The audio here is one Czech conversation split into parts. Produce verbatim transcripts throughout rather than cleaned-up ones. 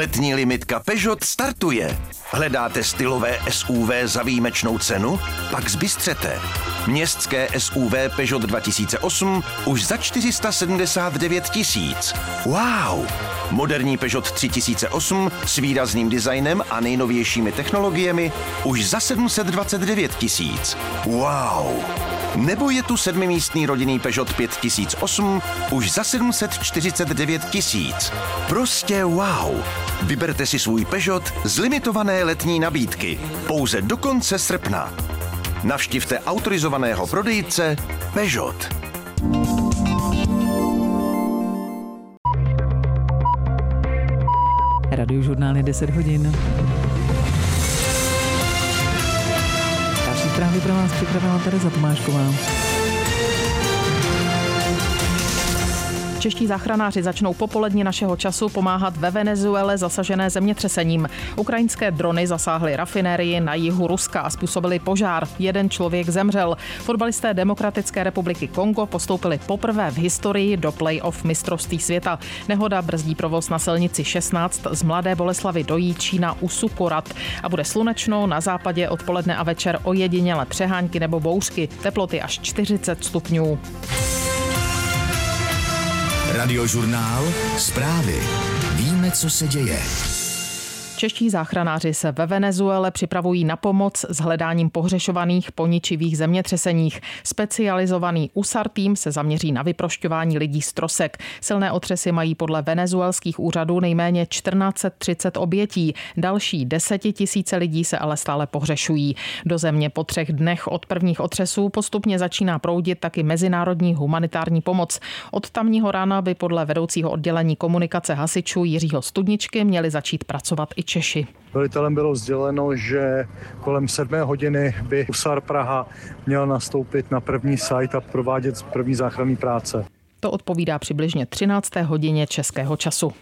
Letní limitka Peugeot startuje. Hledáte stylové S U V za výjimečnou cenu? Pak zbystřete. Městské S U V Peugeot dva tisíce osm už za čtyři sta sedmdesát devět tisíc. Wow! Moderní Peugeot tři tisíce osm s výrazným designem a nejnovějšími technologiemi už za sedm set dvacet devět tisíc. Wow! Nebo je tu sedmimístný rodinný Peugeot pět tisíc osm už za sedm set čtyřicet devět tisíc. Prostě wow! Vyberte si svůj Peugeot z limitované letní nabídky. Pouze do konce srpna. Navštivte autorizovaného prodejce Peugeot. Radiožurnál je deset hodin. Další zprávy pro vás připravila Tereza Tomášková. Čeští záchranáři začnou popolední našeho času pomáhat ve Venezuele zasažené zemětřesením. Ukrajinské drony zasáhly rafinérii na jihu Ruska a způsobily požár. Jeden člověk zemřel. Fotbalisté Demokratické republiky Kongo postoupili poprvé v historii do play-off mistrovství světa. Nehoda brzdí provoz na silnici šestnáct z Mladé Boleslavi do Jíčína u Sukorat. A bude slunečno, na západě odpoledne a večer ojediněle přehánky nebo bouřky. Teploty až čtyřicet stupňů. Radiožurnál, zprávy. Víme, co se děje. Čeští záchranáři se ve Venezuele připravují na pomoc s hledáním pohřešovaných po ničivých zemětřeseních. Specializovaný U S A R tým se zaměří na vyprošťování lidí z trosek. Silné otřesy mají podle venezuelských úřadů nejméně čtrnáct set třicet obětí. Další desetitisíce lidí se ale stále pohřešují. Do země po třech dnech od prvních otřesů postupně začíná proudit taky mezinárodní humanitární pomoc. Od tamního rána by podle vedoucího oddělení komunikace hasičů Jiřího Studničky měli začít pracovat i Češi. Velitelem bylo sděleno, že kolem sedmé hodiny by U S A R Praha měl nastoupit na první site a provádět první záchranné práce. To odpovídá přibližně třinácté hodině českého času.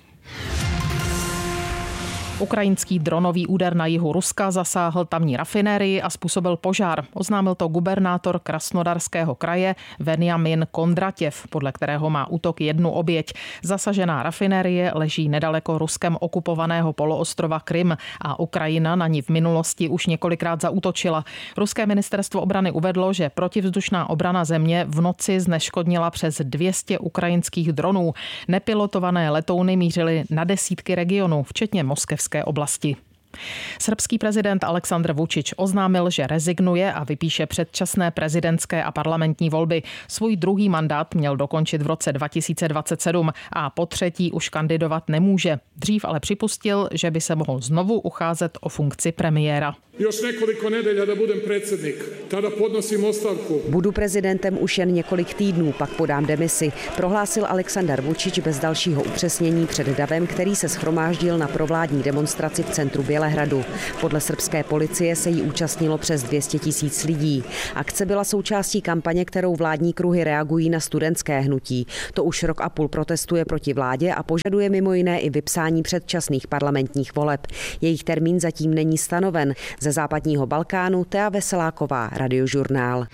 Ukrajinský dronový úder na jihu Ruska zasáhl tamní rafinérii a způsobil požár. Oznámil to gubernátor Krasnodarského kraje Venjamin Kondratěv, podle kterého má útok jednu oběť. Zasažená rafinérie leží nedaleko Ruskem okupovaného poloostrova Krym a Ukrajina na ní v minulosti už několikrát zaútočila. Ruské ministerstvo obrany uvedlo, že protivzdušná obrana země v noci zneškodnila přes dvě stě ukrajinských dronů. Nepilotované letouny mířily na desítky regionů, včetně moskevské oblasti. Srbský prezident Aleksandr Vučić oznámil, že rezignuje a vypíše předčasné prezidentské a parlamentní volby. Svůj druhý mandát měl dokončit v roce dva tisíce dvacet sedm a po třetí už kandidovat nemůže. Dřív ale připustil, že by se mohl znovu ucházet o funkci premiéra. Još nekoliko nedelja da budem predsjednik. Tada podnosim ostavku. Budu prezidentem už jen několik týdnů, pak podám demisi, prohlásil Aleksandar Vučić bez dalšího upřesnění před davem, který se shromáždil na provládní demonstraci v centru Bělehradu. Podle srbské policie se jí účastnilo přes dvě stě tisíc lidí. Akce byla součástí kampaně, kterou vládní kruhy reagují na studentské hnutí. To už rok a půl protestuje proti vládě a požaduje mimo jiné i vypsání předčasných parlamentních voleb. Jejich termín zatím není stanoven. Ze západního Balkánu Tea Veseláková, Radiožurnál.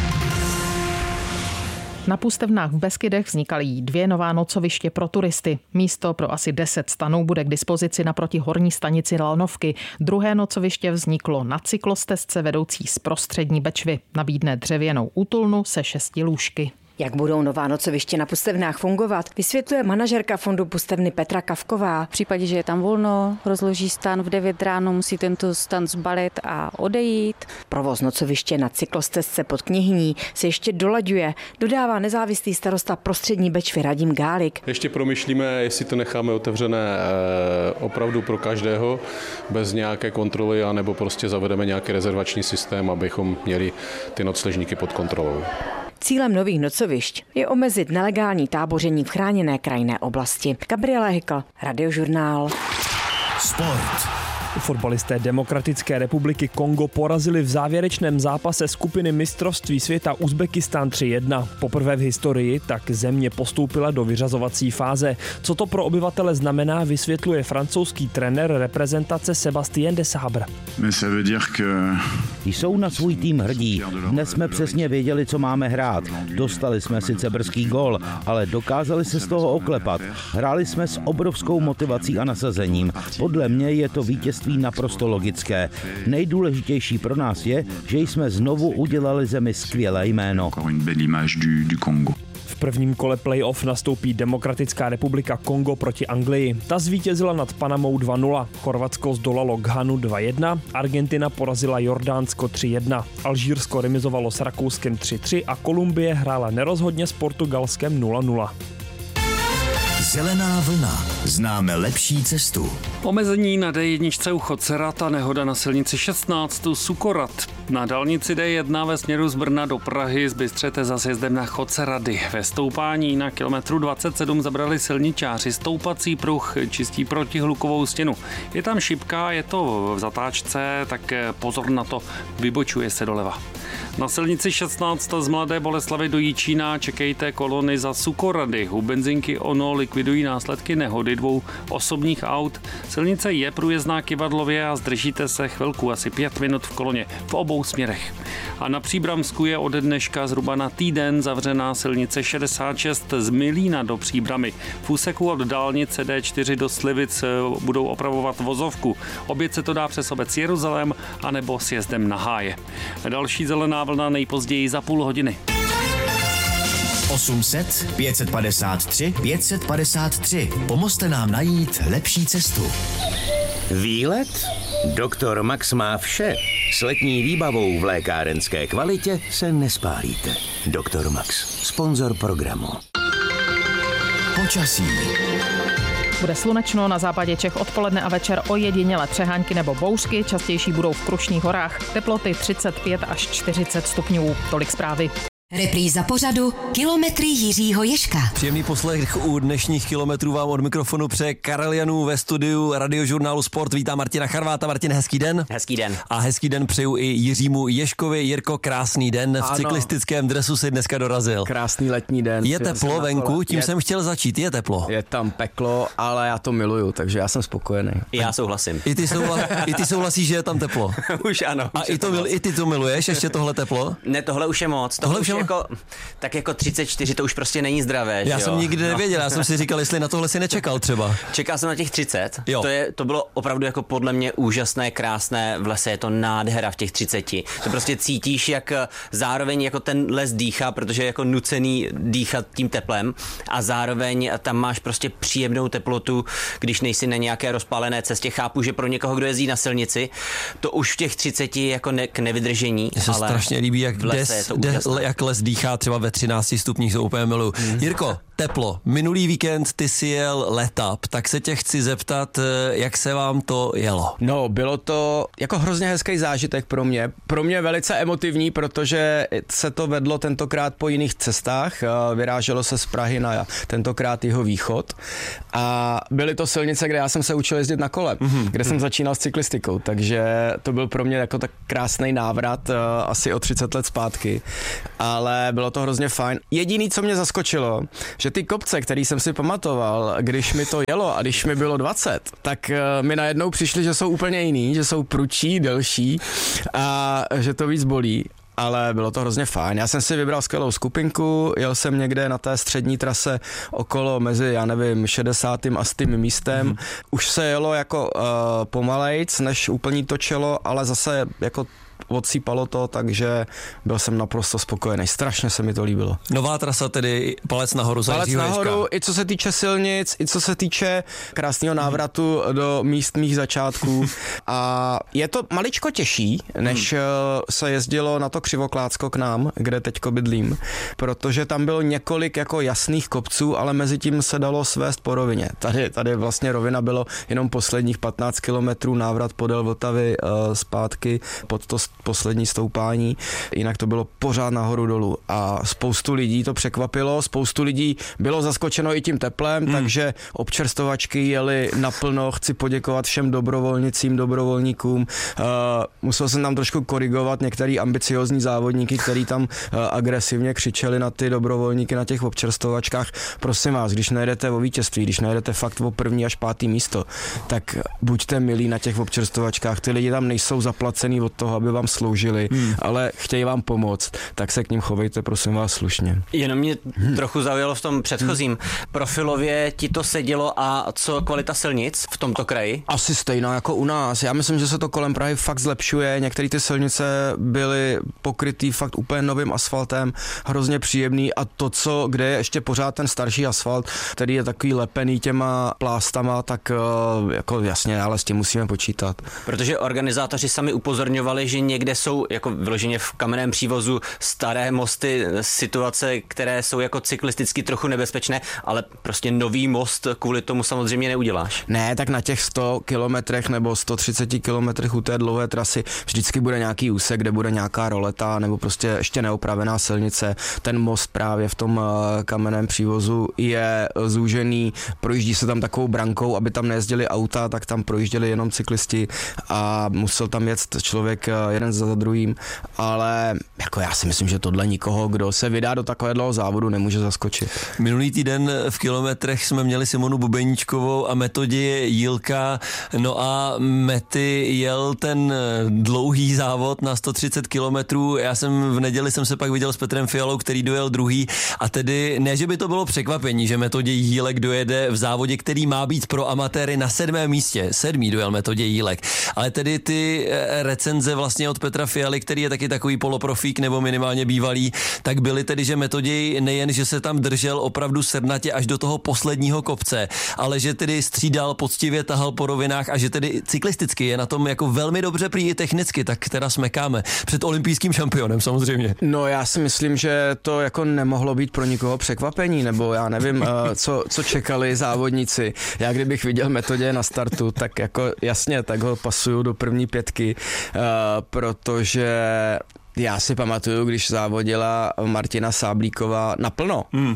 Na pustevnách v Beskydech vznikaly dvě nová nocoviště pro turisty. Místo pro asi deset stanů bude k dispozici naproti horní stanici Lanovky. Druhé nocoviště vzniklo na cyklostezce vedoucí z Prostřední Bečvy. Nabídne dřevěnou útulnu se šesti lůžky. Jak budou nová nocoviště na pustevnách fungovat, vysvětluje manažerka fondu pustevny Petra Kavková. V případě, že je tam volno, rozloží stan v devět ráno, musí tento stan zbalit a odejít. Provoz nocoviště na cyklostezce pod Kněhyní se ještě dolaďuje, dodává nezávislý starosta Prostřední Bečvy Radim Gálik. Ještě promyšlíme, jestli to necháme otevřené opravdu pro každého, bez nějaké kontroly, anebo prostě zavedeme nějaký rezervační systém, abychom měli ty nocležníky pod kontrolou. Cílem nových nocovišť je omezit nelegální táboření v chráněné krajinné oblasti. Gabriela Hykl, Radiožurnál. Sport. Fotbalisté Demokratické republiky Kongo porazili v závěrečném zápase skupiny mistrovství světa Uzbekistán tři jedna. Poprvé v historii tak země postoupila do vyřazovací fáze. Co to pro obyvatele znamená, vysvětluje francouzský trenér reprezentace Sébastien Desabre. Jsou na svůj tým hrdí. Dnes jsme přesně věděli, co máme hrát. Dostali jsme sice brzký gól, ale dokázali se z toho oklepat. Hráli jsme s obrovskou motivací a nasazením. Podle mě je to vítězství naprosto logické. Nejdůležitější pro nás je, že jsme znovu udělali zemi skvělé jméno. V prvním kole playoff nastoupí Demokratická republika Kongo proti Anglii. Ta zvítězila nad Panamou dva nula, Chorvatsko zdolalo Ghanu dva jedna, Argentina porazila Jordánsko tři jedna, Alžírsko remizovalo s Rakouskem tři tři a Kolumbie hrála nerozhodně s Portugalskem nula nula. Zelená vlna. Známe lepší cestu. Omezení na D jedna u Chocerat a nehoda na silnici šestnáct Sukorat. Na dálnici D jedna ve směru z Brna do Prahy zbystřete za sjezdem na Chocerady. Ve stoupání na kilometru dvacet sedm zabrali silničáři stoupací pruh, čistí protihlukovou stěnu. Je tam šipka, je to v zatáčce, tak pozor na to, vybočuje se doleva. Na silnici šestnáct z Mladé Boleslavi do Jičína čekejte kolony za Sukorady. U benzinky Ono likvidují následky nehody dvou osobních aut. Silnice je průjezdná Kyvadlově a zdržíte se chvilku, asi pět minut v koloně v obou směrech. A na Příbramsku je ode dneška zhruba na týden zavřená silnice šedesát šest z Milína do Příbramy. V úseku od dálnice D čtyři do Slivic budou opravovat vozovku. Obět se to dá přes obec Jeruzalém anebo sjezdem na Háje. Další zelená vlna nejpozději za půl hodiny. osm set pět set padesát tři pět set padesát tři. Pomozte nám najít lepší cestu. Výlet? Doktor Max má vše. S letní výbavou v lékárenské kvalitě se nespálíte. Doktor Max, sponzor programu. Počasí. Bude slunečno, na západě Čech odpoledne a večer ojedinělé přehánky nebo bouřky, častější budou v Krušných horách. Teploty třicet pět až čtyřicet stupňů. Tolik zprávy. Repríza pořadu Kilometry Jiřího Ježka. Příjemný poslech u dnešních kilometrů vám od mikrofonu přeje Karel Janů ve studiu Radiožurnálu Sport. Vítá Martina Charváta. Martin, hezký den. Hezký den. A hezký den přeju i Jiřímu Ježkovi. Jirko, krásný den. V ano. Cyklistickém dresu si dneska dorazil. Krásný letní den. Je teplo venku, tím je... jsem chtěl začít. Je teplo. Je tam peklo, ale já to miluju, takže já jsem spokojený. Já souhlasím. I ty, souhla... I ty souhlasíš, že je tam teplo? Už ano. A už i, to mil... i ty to miluješ, ještě tohle teplo? Ne, tohle už je moc. Tohle už je jako, tak jako třicet čtyři to už prostě není zdravé. Já že jsem jo? nikdy nevěděl, já jsem si říkal, jestli na tohle si nečekal třeba. Čekal jsem na těch třicet. Jo. To, je, to bylo opravdu jako podle mě úžasné, krásné, v lese je to nádhera v těch třiceti. To prostě cítíš, jak zároveň jako ten les dýchá, protože je jako nucený dýchat tím teplem a zároveň tam máš prostě příjemnou teplotu, když nejsi na nějaké rozpálené cestě. Chápu, že pro někoho, kdo jezdí na silnici, to už v těch třiceti jako ne, k nevydržení. Mně se ale strašně líbí, jak, des, des, jak les dýchá třeba ve třinácti stupních, to úplně miluju. Mm. Jirko, teplo. Minulý víkend ty si jel letap, tak se tě chci zeptat, jak se vám to jelo? No, bylo to jako hrozně hezký zážitek pro mě. Pro mě velice emotivní, protože se to vedlo tentokrát po jiných cestách. Vyráželo se z Prahy na tentokrát jeho východ. A byly to silnice, kde já jsem se učil jezdit na kole, mm-hmm. kde jsem začínal s cyklistikou, takže to byl pro mě jako tak krásný návrat, asi o třicet let zpátky. Ale bylo to hrozně fajn. Jediný, co mě zaskočilo, že ty kopce, který jsem si pamatoval, když mi to jelo a když mi bylo dvacet, tak mi najednou přišli, že jsou úplně jiný, že jsou prudší, delší a že to víc bolí. Ale bylo to hrozně fajn. Já jsem si vybral skvělou skupinku, jel jsem někde na té střední trase okolo mezi, já nevím, šedesátým a stým místem. Mm. Už se jelo jako uh, pomalejc, než úplně točilo, ale zase jako odsýpalo to, takže byl jsem naprosto spokojený. Strašně se mi to líbilo. Nová trasa tedy, palec nahoru za Palec nahoru, i co se týče silnic, i co se týče krásného návratu hmm. do míst mých začátků. A je to maličko těžší, než hmm. se jezdilo na to Křivoklácko k nám, kde teďko bydlím, protože tam bylo několik jako jasných kopců, ale mezi tím se dalo svést po rovině. Tady, tady vlastně rovina bylo jenom posledních patnáct kilometrů návrat podél Vltavy uh, zpátky pod to poslední stoupání, jinak to bylo pořád nahoru dolů a spoustu lidí to překvapilo, spoustu lidí bylo zaskočeno i tím teplem, hmm. takže občerstovačky jeli naplno, chci poděkovat všem dobrovolnicím, dobrovolníkům, uh, musel jsem tam trošku korigovat některý ambiciozní závodníky, který tam uh, agresivně křičeli na ty dobrovolníky na těch občerstovačkách. Prosím vás, když nejedete o vítězství, když nejedete fakt o první až pátý místo, tak buďte milí na těch občerstovačkách, ty lidi tam nejsou zaplacený od toho, aby vám sloužili, hmm. ale chtějí vám pomoct, tak se k ním chovejte, prosím vás, slušně. Jenom mě hmm. trochu zaujalo v tom předchozím. Hmm. Profilově ti to sedělo a co kvalita silnic v tomto kraji? Asi stejná jako u nás. Já myslím, že se to kolem Prahy fakt zlepšuje. Některé ty silnice byly pokrytý fakt úplně novým asfaltem, hrozně příjemný a to, co, kde je ještě pořád ten starší asfalt, který je takový lepený těma plástama, tak jako jasně, ale s tím musíme počítat. Protože organizátoři sami upozorňovali, že někde jsou jako vyloženě v kamenném přívozu staré mosty, situace, které jsou jako cyklisticky trochu nebezpečné, ale prostě nový most kvůli tomu samozřejmě neuděláš. Ne, tak na těch sto kilometrech nebo sto třicet kilometrech u té dlouhé trasy vždycky bude nějaký úsek, kde bude nějaká roleta nebo prostě ještě neopravená silnice. Ten most právě v tom kamenném přívozu je zúžený, projíždí se tam takovou brankou, aby tam nejezdili auta, tak tam projížděli jenom cyklisti a musel tam jet člověk jeden za druhým, ale jako já si myslím, že tohle nikoho, kdo se vydá do takového závodu, nemůže zaskočit. Minulý týden v kilometrech jsme měli Simonu Bubeníčkovou a Metodě Jílka, no a Mety jel ten dlouhý závod na sto třicet kilometrů, já jsem v neděli jsem se pak viděl s Petrem Fialou, který dojel druhý a tedy ne, že by to bylo překvapení, že Metodě Jílek dojede v závodě, který má být pro amatéry na sedmém místě, sedmý dojel Metodě Jílek, ale tedy ty recenze vlastně od Petra Fialy, který je taky takový poloprofík nebo minimálně bývalý, tak byly tedy, že Metoděj nejen, že se tam držel opravdu srdnatě až do toho posledního kopce, ale že tedy střídal, poctivě tahal po rovinách a že tedy cyklisticky je na tom jako velmi dobře prý i technicky, tak teda smekáme před olympijským šampionem samozřejmě. No já si myslím, že to jako nemohlo být pro nikoho překvapení, nebo já nevím, co, co čekali závodníci. Já kdybych viděl Metodě na startu, tak jako jasně, tak ho pasuju do první pětky, protože já si pamatuju, když závodila Martina Sáblíková naplno hmm. uh,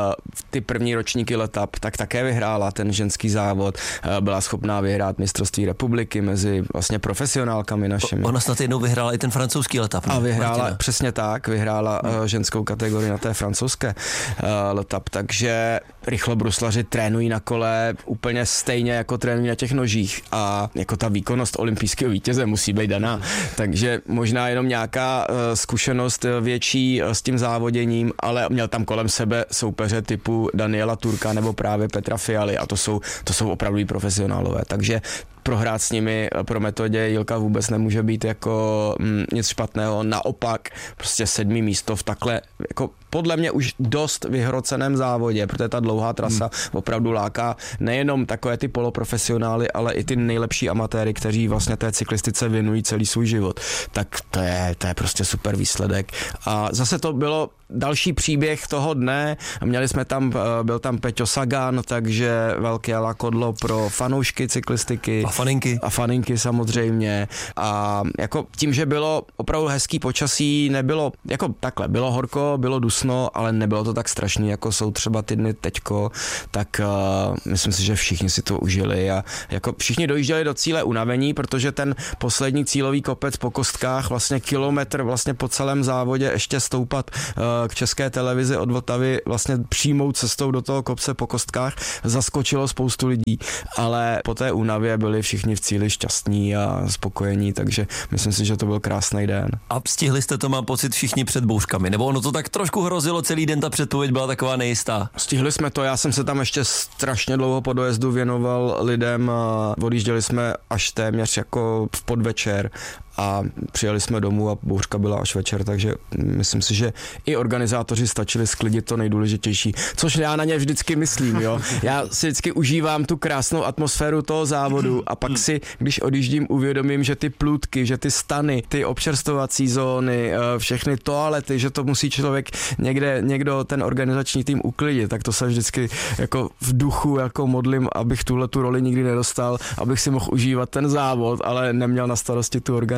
ty první ročníky letap, tak také vyhrála ten ženský závod. Uh, byla schopná vyhrát mistrovství republiky mezi vlastně profesionálkami našimi. Ona snad jednou vyhrála i ten francouzský letap. A vyhrála, Martina. Přesně tak, vyhrála hmm. uh, ženskou kategorii na té francouzské uh, letap, takže rychlobruslaři trénují na kole úplně stejně jako trénují na těch nožích a jako ta výkonnost olympijského vítěze musí být daná. Takže možná jenom nějaká zkušenost větší s tím závoděním, ale měl tam kolem sebe soupeře typu Daniela Turka nebo právě Petra Fialy a to jsou, to jsou opravdu profesionálové, takže prohrát s nimi pro Metodě Jílka vůbec nemůže být jako mm, nic špatného, naopak prostě sedmý místo v takhle jako podle mě už dost vyhroceném závodě, protože ta dlouhá trasa hmm. opravdu láká nejenom takové ty poloprofesionály, ale i ty nejlepší amatéry, kteří vlastně té cyklistice věnují celý svůj život. Tak to je, to je prostě super výsledek. A zase to bylo další příběh toho dne. Měli jsme tam, byl tam Peťo Sagan, takže velké lakodlo pro fanoušky cyklistiky. A faninky. A faninky samozřejmě. A jako tím, že bylo opravdu hezký počasí, nebylo, jako takhle, bylo horko, bylo dusno, ale nebylo to tak strašný, jako jsou třeba ty dny teďko, tak uh, myslím si, že všichni si to užili a jako všichni dojížděli do cíle unavení, protože ten poslední cílový kopec po kostkách, vlastně kilometr vlastně po celém závodě ještě stoupat uh, k České televizi od Vltavy vlastně přímou cestou do toho kopce po kostkách zaskočilo spoustu lidí, ale po té únavě byli všichni v cíli šťastní a spokojení, takže myslím si, že to byl krásný den. A stihli jste to, mám pocit, všichni před bouřkami, nebo ono to tak trošku hrozilo celý den, ta předpověď byla taková nejistá? Stihli jsme to, já jsem se tam ještě strašně dlouho po dojezdu věnoval lidem a odjížděli jsme až téměř jako v podvečer a přijeli jsme domů a bouřka byla až večer, takže myslím si, že i organizátoři stačili sklidit to nejdůležitější, což já na ně vždycky myslím, jo. Já si vždycky užívám tu krásnou atmosféru toho závodu a pak si, když odjíždím, uvědomím, že ty plůtky, že ty stany, ty občerstovací zóny, všechny toalety, že to musí člověk někde, někdo ten organizační tým uklidit, tak to se vždycky jako v duchu jako modlím, abych tuhle tu roli nikdy nedostal, abych si mohl užívat ten závod, ale neměl na starosti tu organizaci.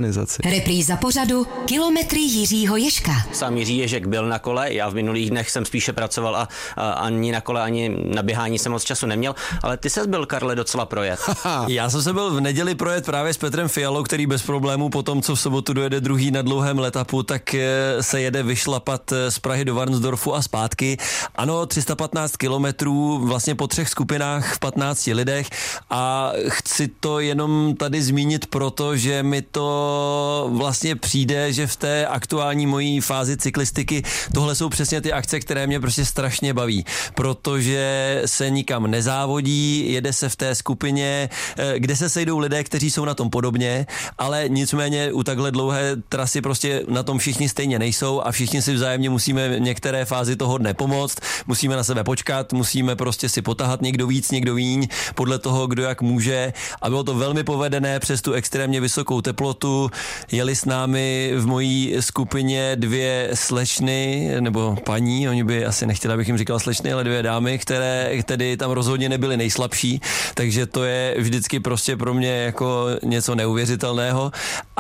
organizaci. Repríza pořadu Kilometry Jiřího Ježka. Sám Jiří Ježek byl na kole, já v minulých dnech jsem spíše pracoval a, a ani na kole, ani na běhání jsem moc času neměl, ale ty ses byl, Karle, docela projet. Já jsem se byl v neděli projet právě s Petrem Fialou, který bez problémů po tom, co v sobotu dojede druhý na dlouhém letapu, tak se jede vyšlapat z Prahy do Varnsdorfu a zpátky. Ano, tři sta patnáct kilometrů vlastně po třech skupinách v patnácti lidech a chci to jenom tady zmínit proto, že mi to vlastně přijde, že v té aktuální mojí fázi cyklistiky tohle jsou přesně ty akce, které mě prostě strašně baví, protože se nikam nezávodí, jede se v té skupině, kde se sejdou lidé, kteří jsou na tom podobně, ale nicméně u takhle dlouhé trasy prostě na tom všichni stejně nejsou a všichni si vzájemně musíme některé fázi toho dne pomoct, musíme na sebe počkat, musíme prostě si potahat někdo víc, někdo míň, podle toho, kdo jak může a bylo to velmi povedené přes tu extrémně vysokou teplotu. Jeli s námi v mojí skupině dvě slečny, nebo paní, oni by asi nechtěli, abych jim říkal slečny, ale dvě dámy, které tedy tam rozhodně nebyly nejslabší, takže to je vždycky prostě pro mě jako něco neuvěřitelného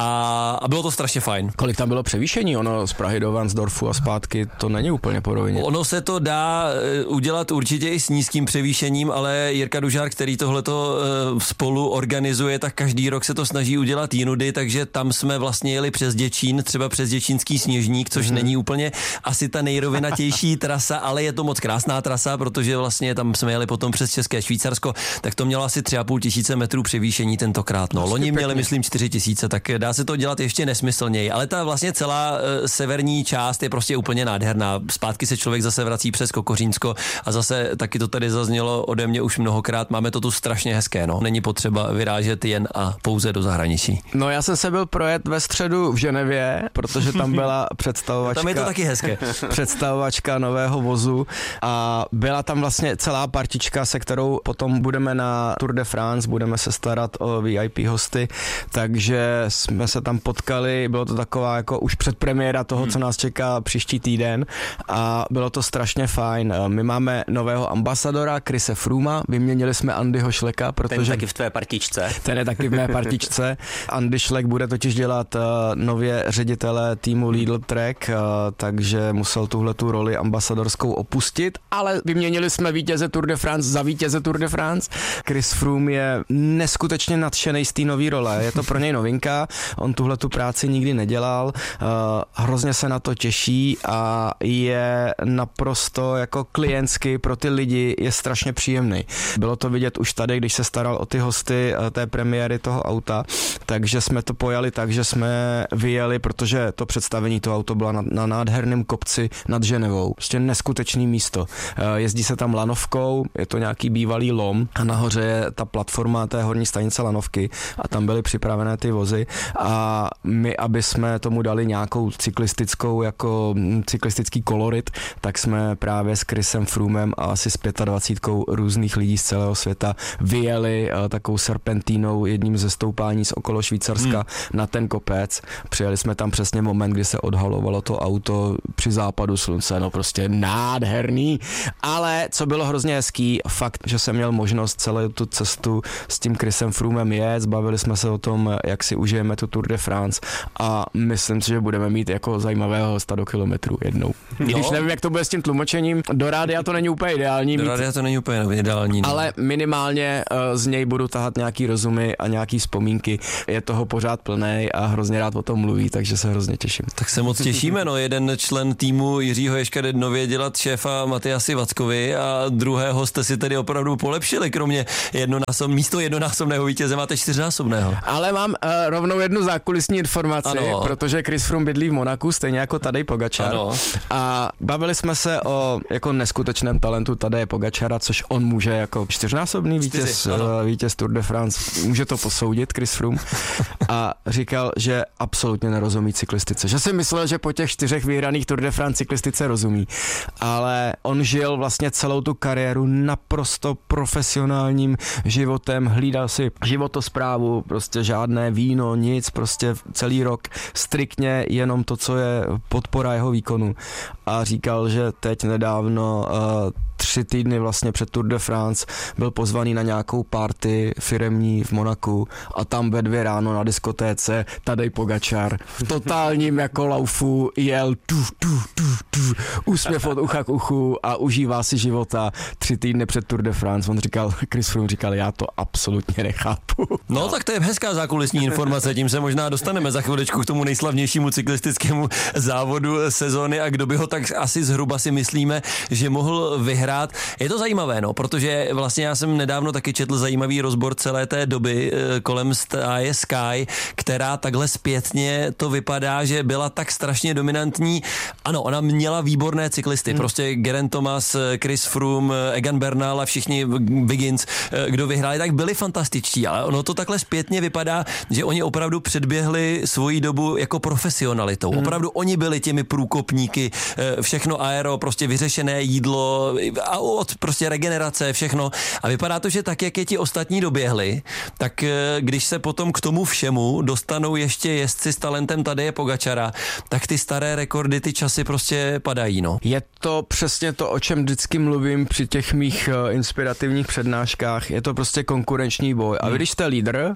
a, a bylo to strašně fajn. Kolik tam bylo převýšení? Ono z Prahy do Varnsdorfu a zpátky to není úplně po rovině. Ono se to dá udělat určitě i s nízkým převýšením, ale Jirka Dužár, který tohleto spolu organizuje, tak každý rok se to snaží udělat jinudy, takže tam jsme vlastně jeli přes Děčín, třeba přes Děčínský Sněžník, což mm-hmm. není úplně asi ta nejrovinatější trasa, ale je to moc krásná trasa, protože vlastně tam jsme jeli potom přes České Švýcarsko, tak to mělo asi tři a půl tisíce metrů převýšení tentokrát. No, loni měli, myslím, čtyři tisíce, tak dá se to dělat ještě nesmyslněji, ale ta vlastně celá uh, severní část je prostě úplně nádherná. Zpátky se člověk zase vrací přes Kokořínsko a zase taky to tady zaznělo ode mě už mnohokrát, máme to tu strašně hezké, no. Není potřeba vyrážet jen a pouze do zahraničí. No, já jsem se byl projet ve středu v Ženevě, protože tam byla představovačka. Tam je to taky hezké. Představovačka nového vozu a byla tam vlastně celá partička, se kterou potom budeme na Tour de France, budeme se starat o V I P hosty, takže jsme se tam potkali, bylo to taková jako už předpremiéra toho, co nás čeká příští týden a bylo to strašně fajn. My máme nového ambasadora, Chrise Frooma, vyměnili jsme Andyho Šleka, protože... Ten je taky v tvé partičce. Ten je taky v mé partičce. Andy Šlek bude totiž dělat uh, nově ředitele týmu Lidl Trek, uh, takže musel tuhletu roli ambasadorskou opustit, ale vyměnili jsme vítěze Tour de France za vítěze Tour de France. Chris Froome je neskutečně nadšený z té nový role, je to pro něj novinka, on tuhletu práci nikdy nedělal, uh, hrozně se na to těší a je naprosto jako klientsky pro ty lidi je strašně příjemný. Bylo to vidět už tady, když se staral o ty hosty té premiéry toho auta, takže jsme to pojali tak, že jsme vyjeli, protože to představení toho auto bylo na, na nádherném kopci nad Ženevou. Prostě neskutečný místo. Jezdí se tam lanovkou, je to nějaký bývalý lom a nahoře je ta platforma té horní stanice lanovky a tam byly připravené ty vozy a my, aby jsme tomu dali nějakou cyklistickou, jako cyklistický kolorit, tak jsme právě s Chrisem Froomem a asi s dvacet pět různých lidí z celého světa vyjeli takovou serpentínou jedním ze stoupání z okolo Švýcarska hmm. na ten kopec. Přijeli jsme tam přesně moment, kdy se odhalovalo to auto při západu slunce, no prostě nádherný, ale co bylo hrozně hezký, fakt, že jsem měl možnost celou tu cestu s tím Chrisem Froomem jet, zbavili jsme se o tom, jak si užijeme tu Tour de France a myslím si, že budeme mít jako zajímavého hosta do kilometru jednou. No. I když nevím, jak to bude s tím tlumočením, do rádia to není úplně ideální. Do rádia to není úplně ideální. No. Ale minimálně uh, z něj budu tahat nějaký rozumy a nějaký vzpomínky. Je toho pořád plnej a hrozně rád o tom mluví, takže se hrozně těším. Tak se moc těšíme, no. Jeden člen týmu Jiřího Ježka jde nově dělat šéfa Matyasi Vackovi a druhého jste si tedy opravdu polepšili, kromě jednonásob, místo jednonásobného vítěze máte čtyřnásobného. Ale mám uh, rovnou jednu zákulisní informaci, ano. Protože Chris Froome bydlí v Monaku, stejně jako Tadej Pogačar. Ano. A bavili jsme se o jako neskutečném talentu Tadeje Pogačara, což on může jako čtyřnásobný vítěz, uh, vítěz Tour de France, může to posoudit Chris Froome. A říkal, že absolutně nerozumí cyklistice. Že si myslel, že po těch čtyřech vyhraných Tour de France cyklistice rozumí. Ale on žil vlastně celou tu kariéru naprosto profesionálním životem, hlídal si životosprávu, prostě žádné víno, nic, nic, prostě celý rok striktně jenom to, co je podpora jeho výkonu. A říkal, že teď nedávno uh, tři týdny vlastně před Tour de France byl pozvaný na nějakou party firemní v Monaku a tam ve dvě ráno na diskotéce Tadej Pogačar v totálním jako laufu jel tu, tu, tu, tu, úsměv od ucha k uchu a užívá si života tři týdny před Tour de France. On říkal, Chris Froome říkal, já to absolutně nechápu. No tak to je hezká zákulisní informace, tím se možná dostaneme za chviličku k tomu nejslavnějšímu cyklistickému závodu sezóny a kdo by ho tak asi zhruba si myslíme, že mohl vyhrát. Je to zajímavé, no, protože vlastně já jsem nedávno taky četl zajímavý rozbor celé té doby kolem stáje Sky, která takhle zpětně to vypadá, že byla tak strašně dominantní. Ano, ona měla výborné cyklisty, hmm. prostě Geraint Thomas, Chris Froome, Egan Bernal a všichni Wiggins, kdo vyhráli, tak byli fantastičtí, ale ono to takhle zpětně vypadá, že oni opravdu předběhli svoji dobu jako profesionalitou. Hmm. Opravdu oni byli těmi průkopníky, všechno aero, prostě vyřešené jídlo a od prostě regenerace, všechno. A vypadá to, že tak, jak je ti ostatní doběhli, tak když se potom k tomu všemu dostanou ještě jezdci s talentem Tadeje Pogačara, tak ty staré rekordy, ty časy prostě padají, no. Je to přesně to, o čem vždycky mluvím při těch mých inspirativních přednáškách. Je to prostě konkurenční boj. A vy, když jste lídr,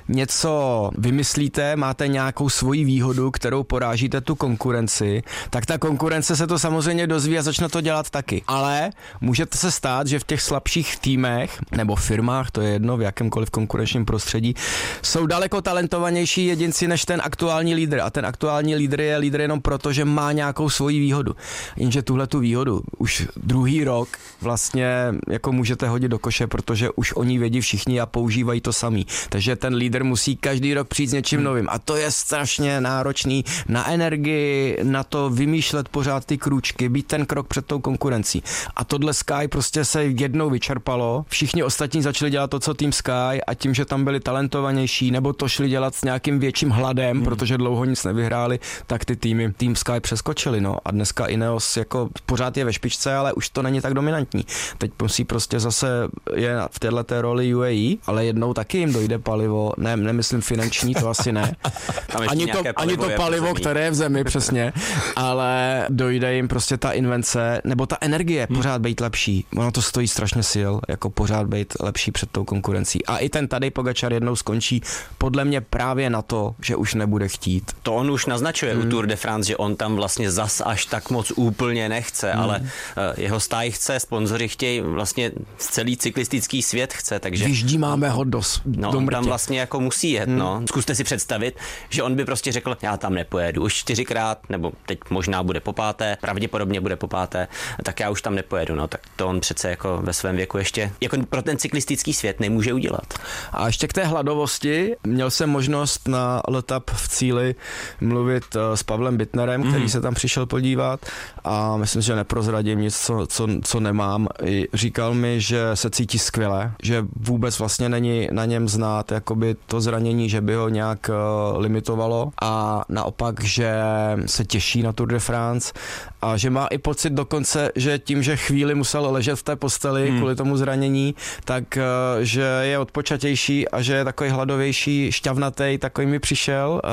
něco vymyslíte, máte nějakou svoji výhodu, kterou porážíte tu konkurenci, tak ta konkurence se to samozřejmě dozví a začne to dělat taky. Ale může se stát, že v těch slabších týmech nebo firmách, to je jedno, v jakémkoliv konkurenčním prostředí, jsou daleko talentovanější jedinci než ten aktuální lídr. A ten aktuální lídr je lídr jenom proto, že má nějakou svoji výhodu. Jenže tuhle tu výhodu už druhý rok vlastně jako můžete hodit do koše, protože už o ní vědí všichni a používají to samý. Takže ten lídr musí každý rok přijít s něčím hmm. novým. A to je strašně náročný na energii, na to vymýšlet pořád ty krůčky, být ten krok před tou konkurencí. A tohle Sky prostě se jednou vyčerpalo. Všichni ostatní začali dělat to, co tým Sky, a tím, že tam byli talentovanější, nebo to šli dělat s nějakým větším hladem, hmm. protože dlouho nic nevyhráli, tak ty týmy tým Sky přeskočili, no. A dneska Ineos jako pořád je ve špičce, ale už to není tak dominantní. Teď musí prostě zase je v téhleté roli U A E, ale jednou taky jim dojde palivo, ne, nemyslím finanční, to asi ne. Ani to, ani to palivo, které je v zemi, přesně, ale dojde jim prostě ta invence, nebo ta energie, hmm. pořád být lepší. Ono to stojí strašně sil, jako pořád být lepší před tou konkurencí. A i ten Tadej Pogačar jednou skončí podle mě právě na to, že už nebude chtít. To on už naznačuje hmm. u Tour de France, že on tam vlastně zas až tak moc úplně nechce, hmm. ale jeho stáj chce, sponzoři chtějí, vlastně celý cyklistický svět chce, takže... Vyždí máme ho do, no, do on tam vlastně jako musí jet, hmm. no. Zkuste si představit, že on by prostě řekl, já tam nepojedu už čtyřikrát, nebo teď možná bude po páté, pravděpodobně bude po páté, tak já už tam nepojedu, no, tak to on přece jako ve svém věku ještě jako pro ten cyklistický svět nemůže udělat. A ještě k té hladovosti, měl jsem možnost na Letap v Cíli mluvit s Pavlem Bittnerem, který mm. se tam přišel podívat a myslím, že neprozradím nic, co, co, co nemám. Říkal mi, že se cítí skvěle, že vůbec vlastně není na něm znát jakoby to zranění, že by ho nějak uh, limitovalo a naopak, že se těší na Tour de France a že má i pocit dokonce, že tím, že chvíli musel ležet v té posteli hmm. kvůli tomu zranění, tak uh, že je odpočatější a že je takový hladovější, šťavnatý, takový mi přišel uh,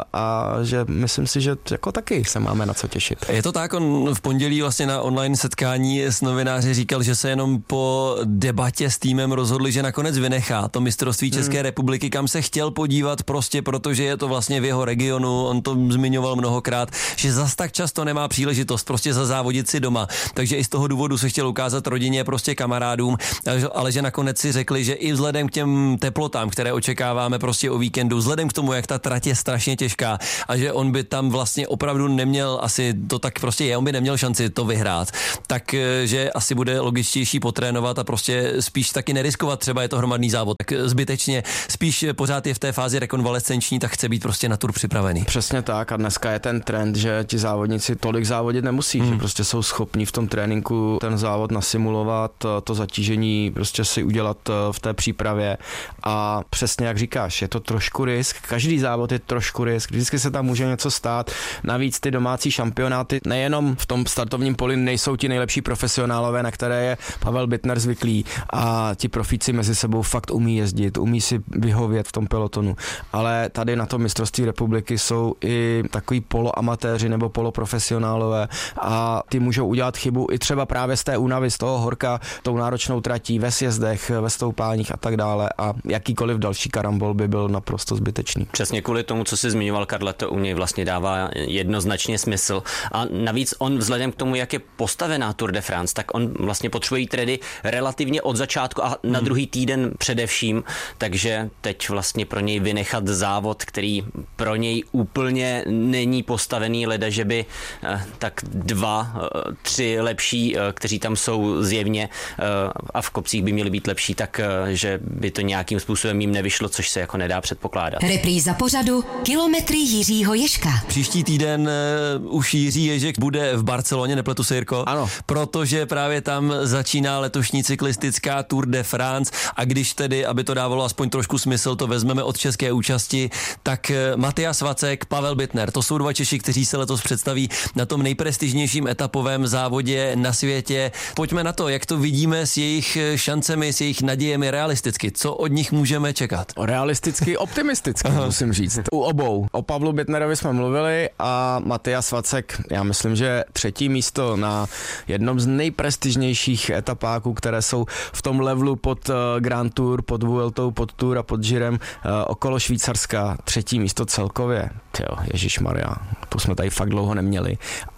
a že myslím si, že jako taky se máme na co těšit. Je to tak, on v pondělí vlastně na online setkání s novináři říkal, že se jenom po debatě s týmem rozhodli, že nakonec vynechá to mistrovství České hmm. republiky, kam se chtěl podívat prostě, protože je to vlastně v jeho regionu, on to zmiňoval mnohokrát, že zas tak často nemá příležitost prostě zazávodit si doma, takže i z toho důvodu se chtěl ukázat rodině, prostě kamarádům, ale že nakonec si řekli, že i vzhledem k těm teplotám, které očekáváme prostě o víkendu, vzhledem k tomu, jak ta trať je strašně těžká a že on by tam vlastně opravdu neměl, asi to tak prostě je, on by neměl šanci to vyhrát, tak že asi bude logičtější potrénovat a prostě spíš taky neriskovat, třeba je to hromadný závod, tak zbytečně spíš pořád je v té fázi rekonvalescenční, tak chce být prostě na Tour připravený. Přesně tak a dneska je ten trend, že ti závodníci tolik závodit nemusí, hmm. že prostě jsou schopní v tom tréninku ten závod nasimulovat, to zatížení prostě si udělat v té přípravě a přesně jak říkáš, je to trošku risk, každý závod je trošku risk, vždycky se tam může něco stát, navíc ty domácí šampionáty nejenom v tom startovním poli nejsou ti nejlepší profesionálové, na které je Pavel Bittner zvyklý a ti profíci mezi sebou fakt umí jezdit, umí si vyhovět v tom pelotonu, ale tady na tom mistrovství republiky jsou i takový poloamatéři nebo poloprofesionálové a ty můžou udělat chybu i třeba právě z té únavy, z toho horka, tou náročnou tratí, ve sjezdech, ve stoupáních a tak dále a jakýkoliv další karambol by byl naprosto zbytečný. Přesně kvůli tomu, co jsi zmiňoval, Karle, to u něj vlastně dává jednoznačně smysl a navíc on vzhledem k tomu, jak je postavená Tour de France, tak on vlastně potřebuje jít ready relativně od začátku a na druhý týden především, takže teď vlastně pro něj vynechat závod, který pro něj úplně není postavený, leda, že by tak dva, tři lepší, kteří tam jsou zjevně a v kopcích by měli být lepší, tak že by to nějakým způsobem jim nevyšlo, což se jako nedá předpokládat. Repríza pořadu Kilometry Jiřího Ježka. Příští týden uh, už Jiří Ježek bude v Barceloně, nepletu se, Jirko? Ano. Protože právě tam začíná letošní cyklistická Tour de France a když tedy, aby to dávalo aspoň trošku smysl, to vezmeme od české účasti, tak uh, Matyáš Vacek, Pavel Bittner, to jsou dva Češi, kteří se letos představí na tom nejprestižnějším etapovém závodě na světě. Pojďme na to, jak to vidíme s jejich šancemi, s jejich nadějemi realisticky. Co od nich můžeme čekat? Realisticky, optimisticky, musím říct. U obou. O Pavlu Bittnerovi jsme mluvili a Matyáš Vacek, já myslím, že třetí místo na jednom z nejprestižnějších etapáků, které jsou v tom levelu pod Grand Tour, pod Vueltou, pod Tour a pod Girem okolo Švýcarska. Třetí místo celkově. Jo, ježišmarja, to jsme tady fakt dlouho neměli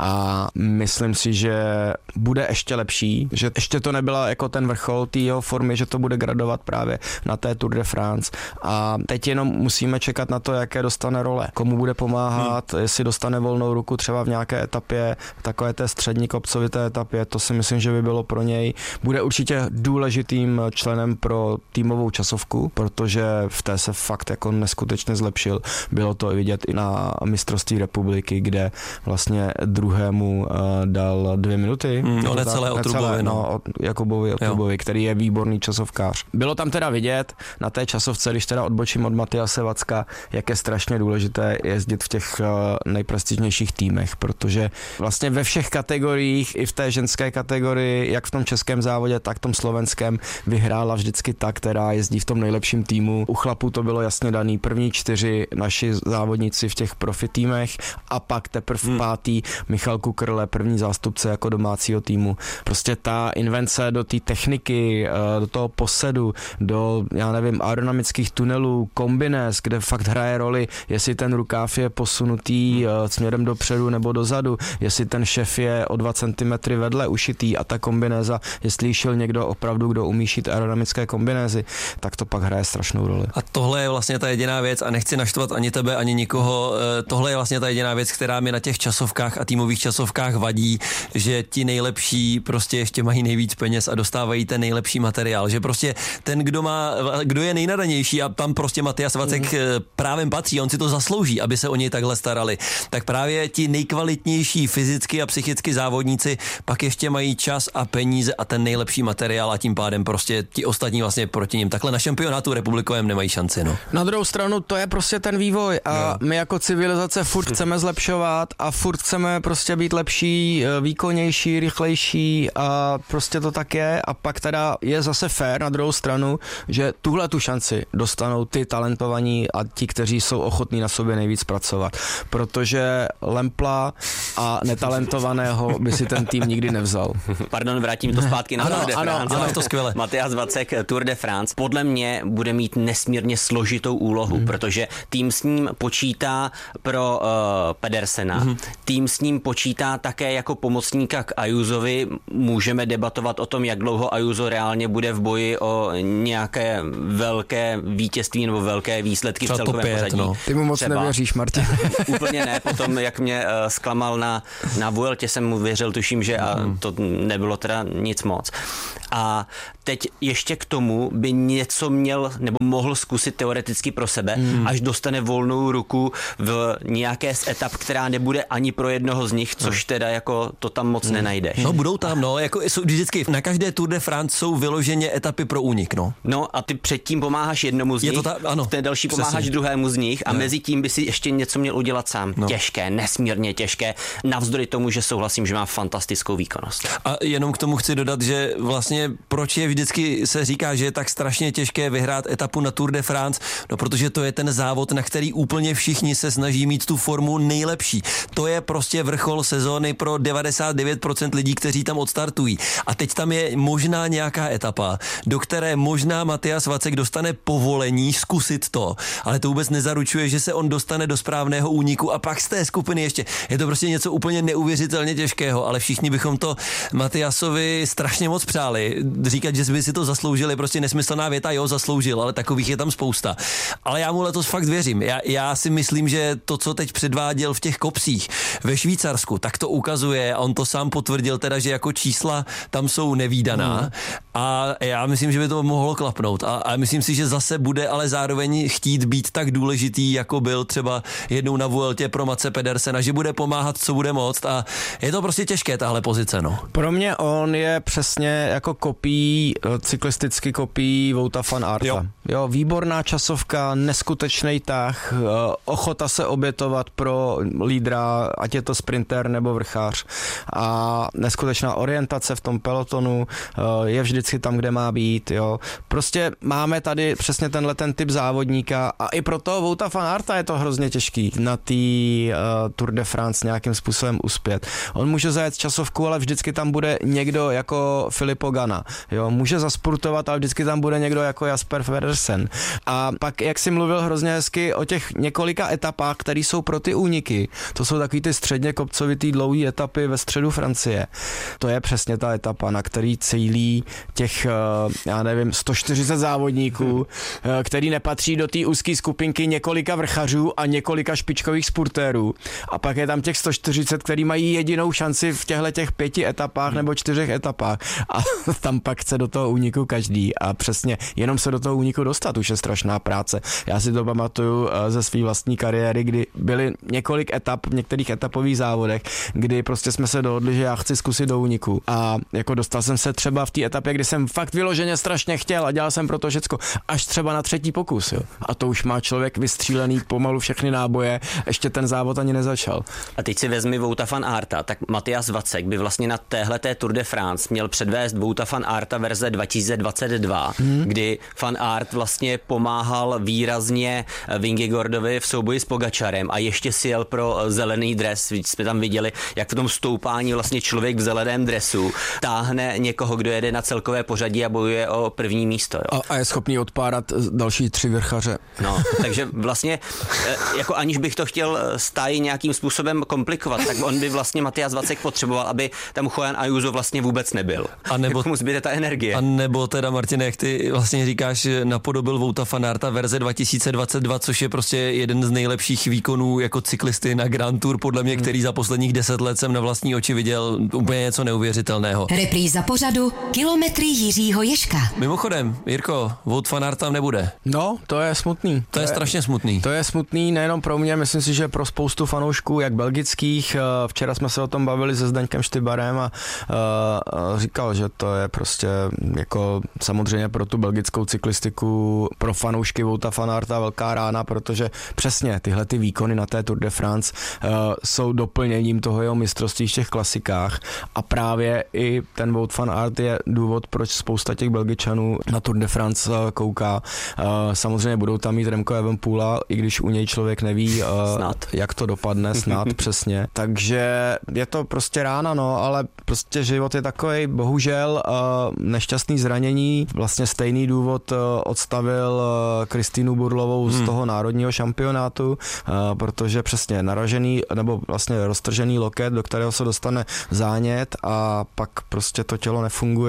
a myslím si, že bude ještě lepší, že ještě to nebyla jako ten vrchol té jeho formy, že to bude gradovat právě na té Tour de France a teď jenom musíme čekat na to, jaké dostane role, komu bude pomáhat, hmm. jestli dostane volnou ruku třeba v nějaké etapě, takové té střední kopcovité etapě, to si myslím, že by bylo pro něj, bude určitě důležitým členem pro týmovou časovku, protože v té se fakt jako neskutečně zlepšil, bylo to i vidět i na mistrovství republiky, kde vlastně druhému uh, dal dvě minuty. Mm, no necelé o Trubovi. No, o Jakubovi o Trubovi, který je výborný časovkář. Bylo tam teda vidět na té časovce, když teda odbočím od Matyáše Vacka, jak je strašně důležité jezdit v těch uh, nejprestižnějších týmech, protože vlastně ve všech kategoriích, i v té ženské kategorii, jak v tom českém závodě, tak v tom slovenském, vyhrála vždycky ta, která jezdí v tom nejlepším týmu. U chlapů to bylo jasně daný, první čtyři naši závodníci v těch profi týmech a pak teprve hmm. pátý Michal Kukrle, první zástupce jako domácího týmu. Prostě ta invence do té techniky, do toho posedu, do, já nevím, aerodynamických tunelů, kombinés, kde fakt hraje roli, jestli ten rukáv je posunutý hmm. směrem dopředu nebo dozadu, jestli ten šef je o dva centimetry vedle ušitý a ta kombinéza, jestli šel někdo opravdu, kdo umí šít aerodynamické kombinézy, tak to pak hraje strašnou roli. A tohle je vlastně ta jediná věc a nechci naštvat ani tebe, ani nikoho. Tohle je vlastně ta jediná věc, která mi na těch časovkách a týmových časovkách vadí, že ti nejlepší prostě ještě mají nejvíc peněz a dostávají ten nejlepší materiál, že prostě ten, kdo má, kdo je nejnadanější a tam prostě Matyáš Vacek mm. právem patří, on si to zaslouží, aby se o něj takhle starali, tak právě ti nejkvalitnější fyzicky a psychicky závodníci pak ještě mají čas a peníze a ten nejlepší materiál a tím pádem prostě ti ostatní vlastně proti nim takhle na šampionátu republikovém nemají šanci. No. Na druhou stranu to je prostě ten vývoj a no. my jako civilizace furt chceme zlepšovat a furt chceme prostě být lepší, výkonnější, rychlejší a prostě to tak je a pak teda je zase fér na druhou stranu, že tuhle tu šanci dostanou ty talentovaní a ti, kteří jsou ochotní na sobě nejvíc pracovat, protože lempla a netalentovaného by si ten tým nikdy nevzal. Pardon, vrátím to zpátky na ano, Tour de ano, France. ano, to skvěle. Matyáš Vacek, Tour de France, podle mě bude mít nesmírně složitou úlohu, hmm. protože tým s ním počítá pro uh, Pedersena, hmm. tým s ním počítá také jako pomocníka k Ayusovi. Můžeme debatovat o tom, jak dlouho Ayuso reálně bude v boji o nějaké velké vítězství nebo velké výsledky třeba v celkovém pět, pořadí. No. Ty mu moc třeba. Nevěříš, Martin. Úplně ne, potom jak mě uh, zklamal na, na Vueltě, jsem mu věřil, tuším, že a to nebylo teda nic moc. A teď ještě k tomu by něco měl nebo mohl zkusit teoreticky pro sebe, hmm. až dostane volnou ruku v nějaké z etap, která nebude ani pro jednoho z nich, což teda jako to tam moc hmm. nenajdeš. No budou tam, no, jako jsou vždycky na každé Tour de France jsou vyloženě etapy pro únik, no. No a ty předtím pomáháš jednomu z Je nich, to ta, ano, v té další přesně. pomáháš druhému z nich a ne. mezi tím by si ještě něco měl udělat sám. No. Těžké, nesmírně těžké, navzdory tomu, že souhlasím, že má fantastickou výkonnost. A jenom k tomu chci dodat, že vlastně proč je vždycky se říká, že je tak strašně těžké vyhrát etapu na Tour de France, no protože to je ten závod, na který úplně všichni se snaží mít tu formu nejlepší. To je prostě vrchol sezóny pro devadesát devět procent lidí, kteří tam odstartují. A teď tam je možná nějaká etapa, do které možná Matthias Vacek dostane povolení zkusit to, ale to vůbec nezaručuje, že se on dostane do správného úniku a pak z té skupiny ještě. Je to prostě něco úplně neuvěřitelně těžkého, ale všichni bychom to Matthiasovi strašně moc přáli. Říkat, že by si to zasloužili, prostě nesmyslná věta, jo, zasloužil, ale takových je tam spousta. Ale já mu letos fakt věřím. Já, já si myslím, že to, co teď předváděl v těch kopcích ve Švýcarsku, tak to ukazuje a on to sám potvrdil teda, že jako čísla tam jsou nevídaná hmm. a já myslím, že by to mohlo klapnout a, a myslím si, že zase bude ale zároveň chtít být tak důležitý, jako byl třeba jednou na Vueltě pro Matse Pedersena, že bude pomáhat, co bude moct a je to prostě těžké tahle pozice, no. Pro mě on je přesně jako kopí, cyklisticky kopí Wouta van Aerta. Jo. jo, výborná časovka, neskutečný tah, ochota se obětovat pro lídra, ať je to sprinter nebo vrchář a neskutečná orientace v tom pelotonu, je vždycky tam, kde má být, jo. Prostě máme tady přesně tenhle ten typ závodníka a i pro toho Wouta van Aerta je to hrozně těžký na té uh, Tour de France nějakým způsobem uspět. On může zajet časovku, ale vždycky tam bude někdo jako Filippo Ganna, jo. Může zaspurtovat, ale vždycky tam bude někdo jako Jasper Pedersen. A pak, jak jsi mluvil hrozně hezky o těch několika etapách, které jsou pro ty úniky, to jsou takový ty středně kopcovitý dlouhý etapy ve středu Francie. To je přesně ta etapa, na který cílí těch, já nevím, sto čtyřicet závodníků, který nepatří do té úzké skupinky několika vrchařů a několika špičkových spurtérů. A pak je tam těch sto čtyřicet, který mají jedinou šanci v těchto těch pěti etapách nebo čtyřech etapách. A tam pak chce do toho úniku každý. A přesně jenom se do toho úniku dostat už je strašná práce. Já si to pamatuju ze své vlastní kariéry, kdy byly několik etap v některých etapových závodech, kdy prostě jsme se dohodli, že já chci zkusit do úniku. A jako dostal jsem se třeba v té etapě, kdy jsem fakt vyloženě strašně chtěl a dělal jsem pro to všecko, až třeba na třetí pokus. Jo. A to už má člověk vystřílený pomalu všechny náboje, ještě ten závod ani nezačal. A teď si vezmi Wouta van Aerta, tak Matthias Vacek by vlastně na téhleté Tour de France měl předvést Wouta van Aerta verze dva tisíce dvacet dva, hmm. kdy Van Aert vlastně pomáhal výrazně Vingegaardovi v souboji s Pogačarem a ještě si jel pro zelený dres. Jsme tam viděli, jak v tom stoupání vlastně člověk v zeleném dresu táhne někoho, kdo jede na celkové pořadí a bojuje o první místo. Jo. A, a je schopný odpárat další tři vrchaře. No, takže vlastně, jako aniž bych to chtěl stáji nějakým způsobem komplikovat, tak on by vlastně Matthias Vacek potřeboval, aby tam Juan Ayuso vlastně vůbec nebyl. A nebo jak mu zbyde ta energie. A nebo teda, Martine, jak ty vlastně říkáš, napodobil Wouta van Aerta verze dva tisíce dvacet dva, což je prostě jeden z nejlepších výkonů jako cyklisty na Grand Tour, podle mě, který za posledních deset let jsem na vlastní oči viděl úplně něco neuvěřitelného. Repríza pořadu Kilometry Jiřího Ježka. Mimochodem, Jirko, Wout van Aert tam nebude. No, to je smutný. To, to je, je strašně smutný. To je smutný nejenom pro mě, myslím si, že pro spoustu fanoušků, jak belgických. Včera jsme se o tom bavili se Zdeňkem Štybarem a uh, říkal, že to je prostě jako samozřejmě pro tu belgickou cyklistiku, pro fanoušky Wouta van Aerta velká rána, protože přesně tyhle ty výkony na té Tour de France uh, jsou doplněním toho jeho mistrovství v těch klasikách a právě i ten Wout van Aert je důvod, proč spousta těch Belgičanů na Tour de France uh, kouká. Uh, samozřejmě budou tam mít Remco Evenepoela, i když u něj člověk neví, uh, jak to dopadne, snad přesně. Takže je to prostě rána, no, ale prostě život je takovej, bohužel uh, nešťastný zranění, vlastně stejný důvod uh, odstavil uh, Kristýnu Burlovou hmm. z toho národního šampionátu, uh, protože přesně naražený, nebo vlastně roztržený loket, do kterého se dostane zánět a pak prostě to tělo nefunguje, vlastně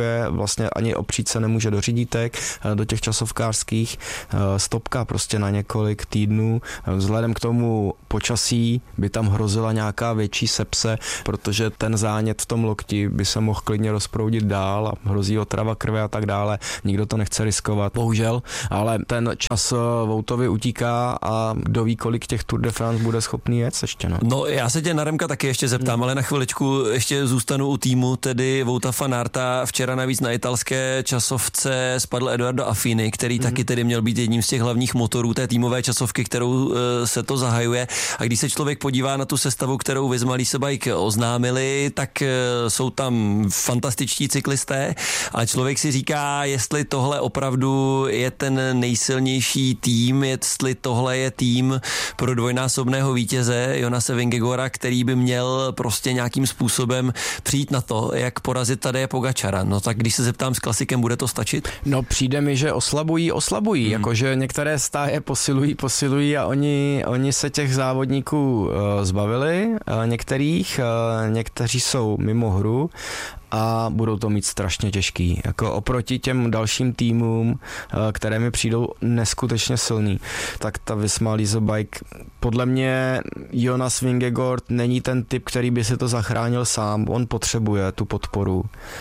vlastně ani opřít se nemůže do řídítek, do těch časovkářských, stopka prostě na několik týdnů. Vzhledem k tomu počasí by tam hrozila nějaká větší sepse, protože ten zánět v tom lokti by se mohl klidně rozproudit dál a hrozí otrava krve a tak dále. Nikdo to nechce riskovat, bohužel, ale ten čas Voutovi utíká a kdo ví, kolik těch Tour de France bude schopný jet ještě. No, no já se tě na Remka taky ještě zeptám, hmm. ale na chviličku ještě zůstanu u týmu, tedy Vouta van Aerta. Včera navíc na italské časovce spadl Edoardo Affini, který hmm. taky tedy měl být jedním z těch hlavních motorů té týmové časovky, kterou se to zahajuje. A když se člověk podívá na tu sestavu, kterou Visma Lease Bike oznámili, tak jsou tam fantastičtí cyklisté a člověk si říká, jestli tohle opravdu je ten nejsilnější tým, jestli tohle je tým pro dvojnásobného vítěze Jonase Vingegora, který by měl prostě nějakým způsobem přijít na to, jak porazit Tadeje Pogačara. No tak když se zeptám s klasikem, bude to stačit? No přijde mi, že oslabují, oslabují, hmm. jakože některé stáje posilují, posilují a oni, oni se těch závodníků uh, zbavili, uh, některých, uh, někteří jsou mimo hru a budou to mít strašně těžký. Jako oproti těm dalším týmům, které mi přijdou neskutečně silný, tak ta Visma Lease Bike, podle mě Jonas Vingegaard není ten typ, který by si to zachránil sám. On potřebuje tu podporu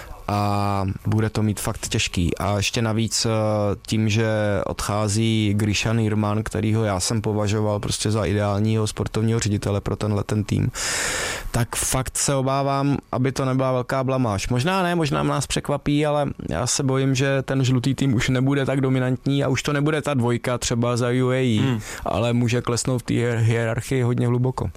a bude to mít fakt těžký. A ještě navíc tím, že odchází Grisha Nirman, kterýho já jsem považoval prostě za ideálního sportovního ředitele pro tenhle ten tým, tak fakt se obávám, aby to nebyla velká blamáž. Možná ne, možná nás překvapí, ale já se bojím, že ten žlutý tým už nebude tak dominantní a už to nebude ta dvojka třeba za U A E, hmm. ale může klesnout v té hierarchii hodně hluboko.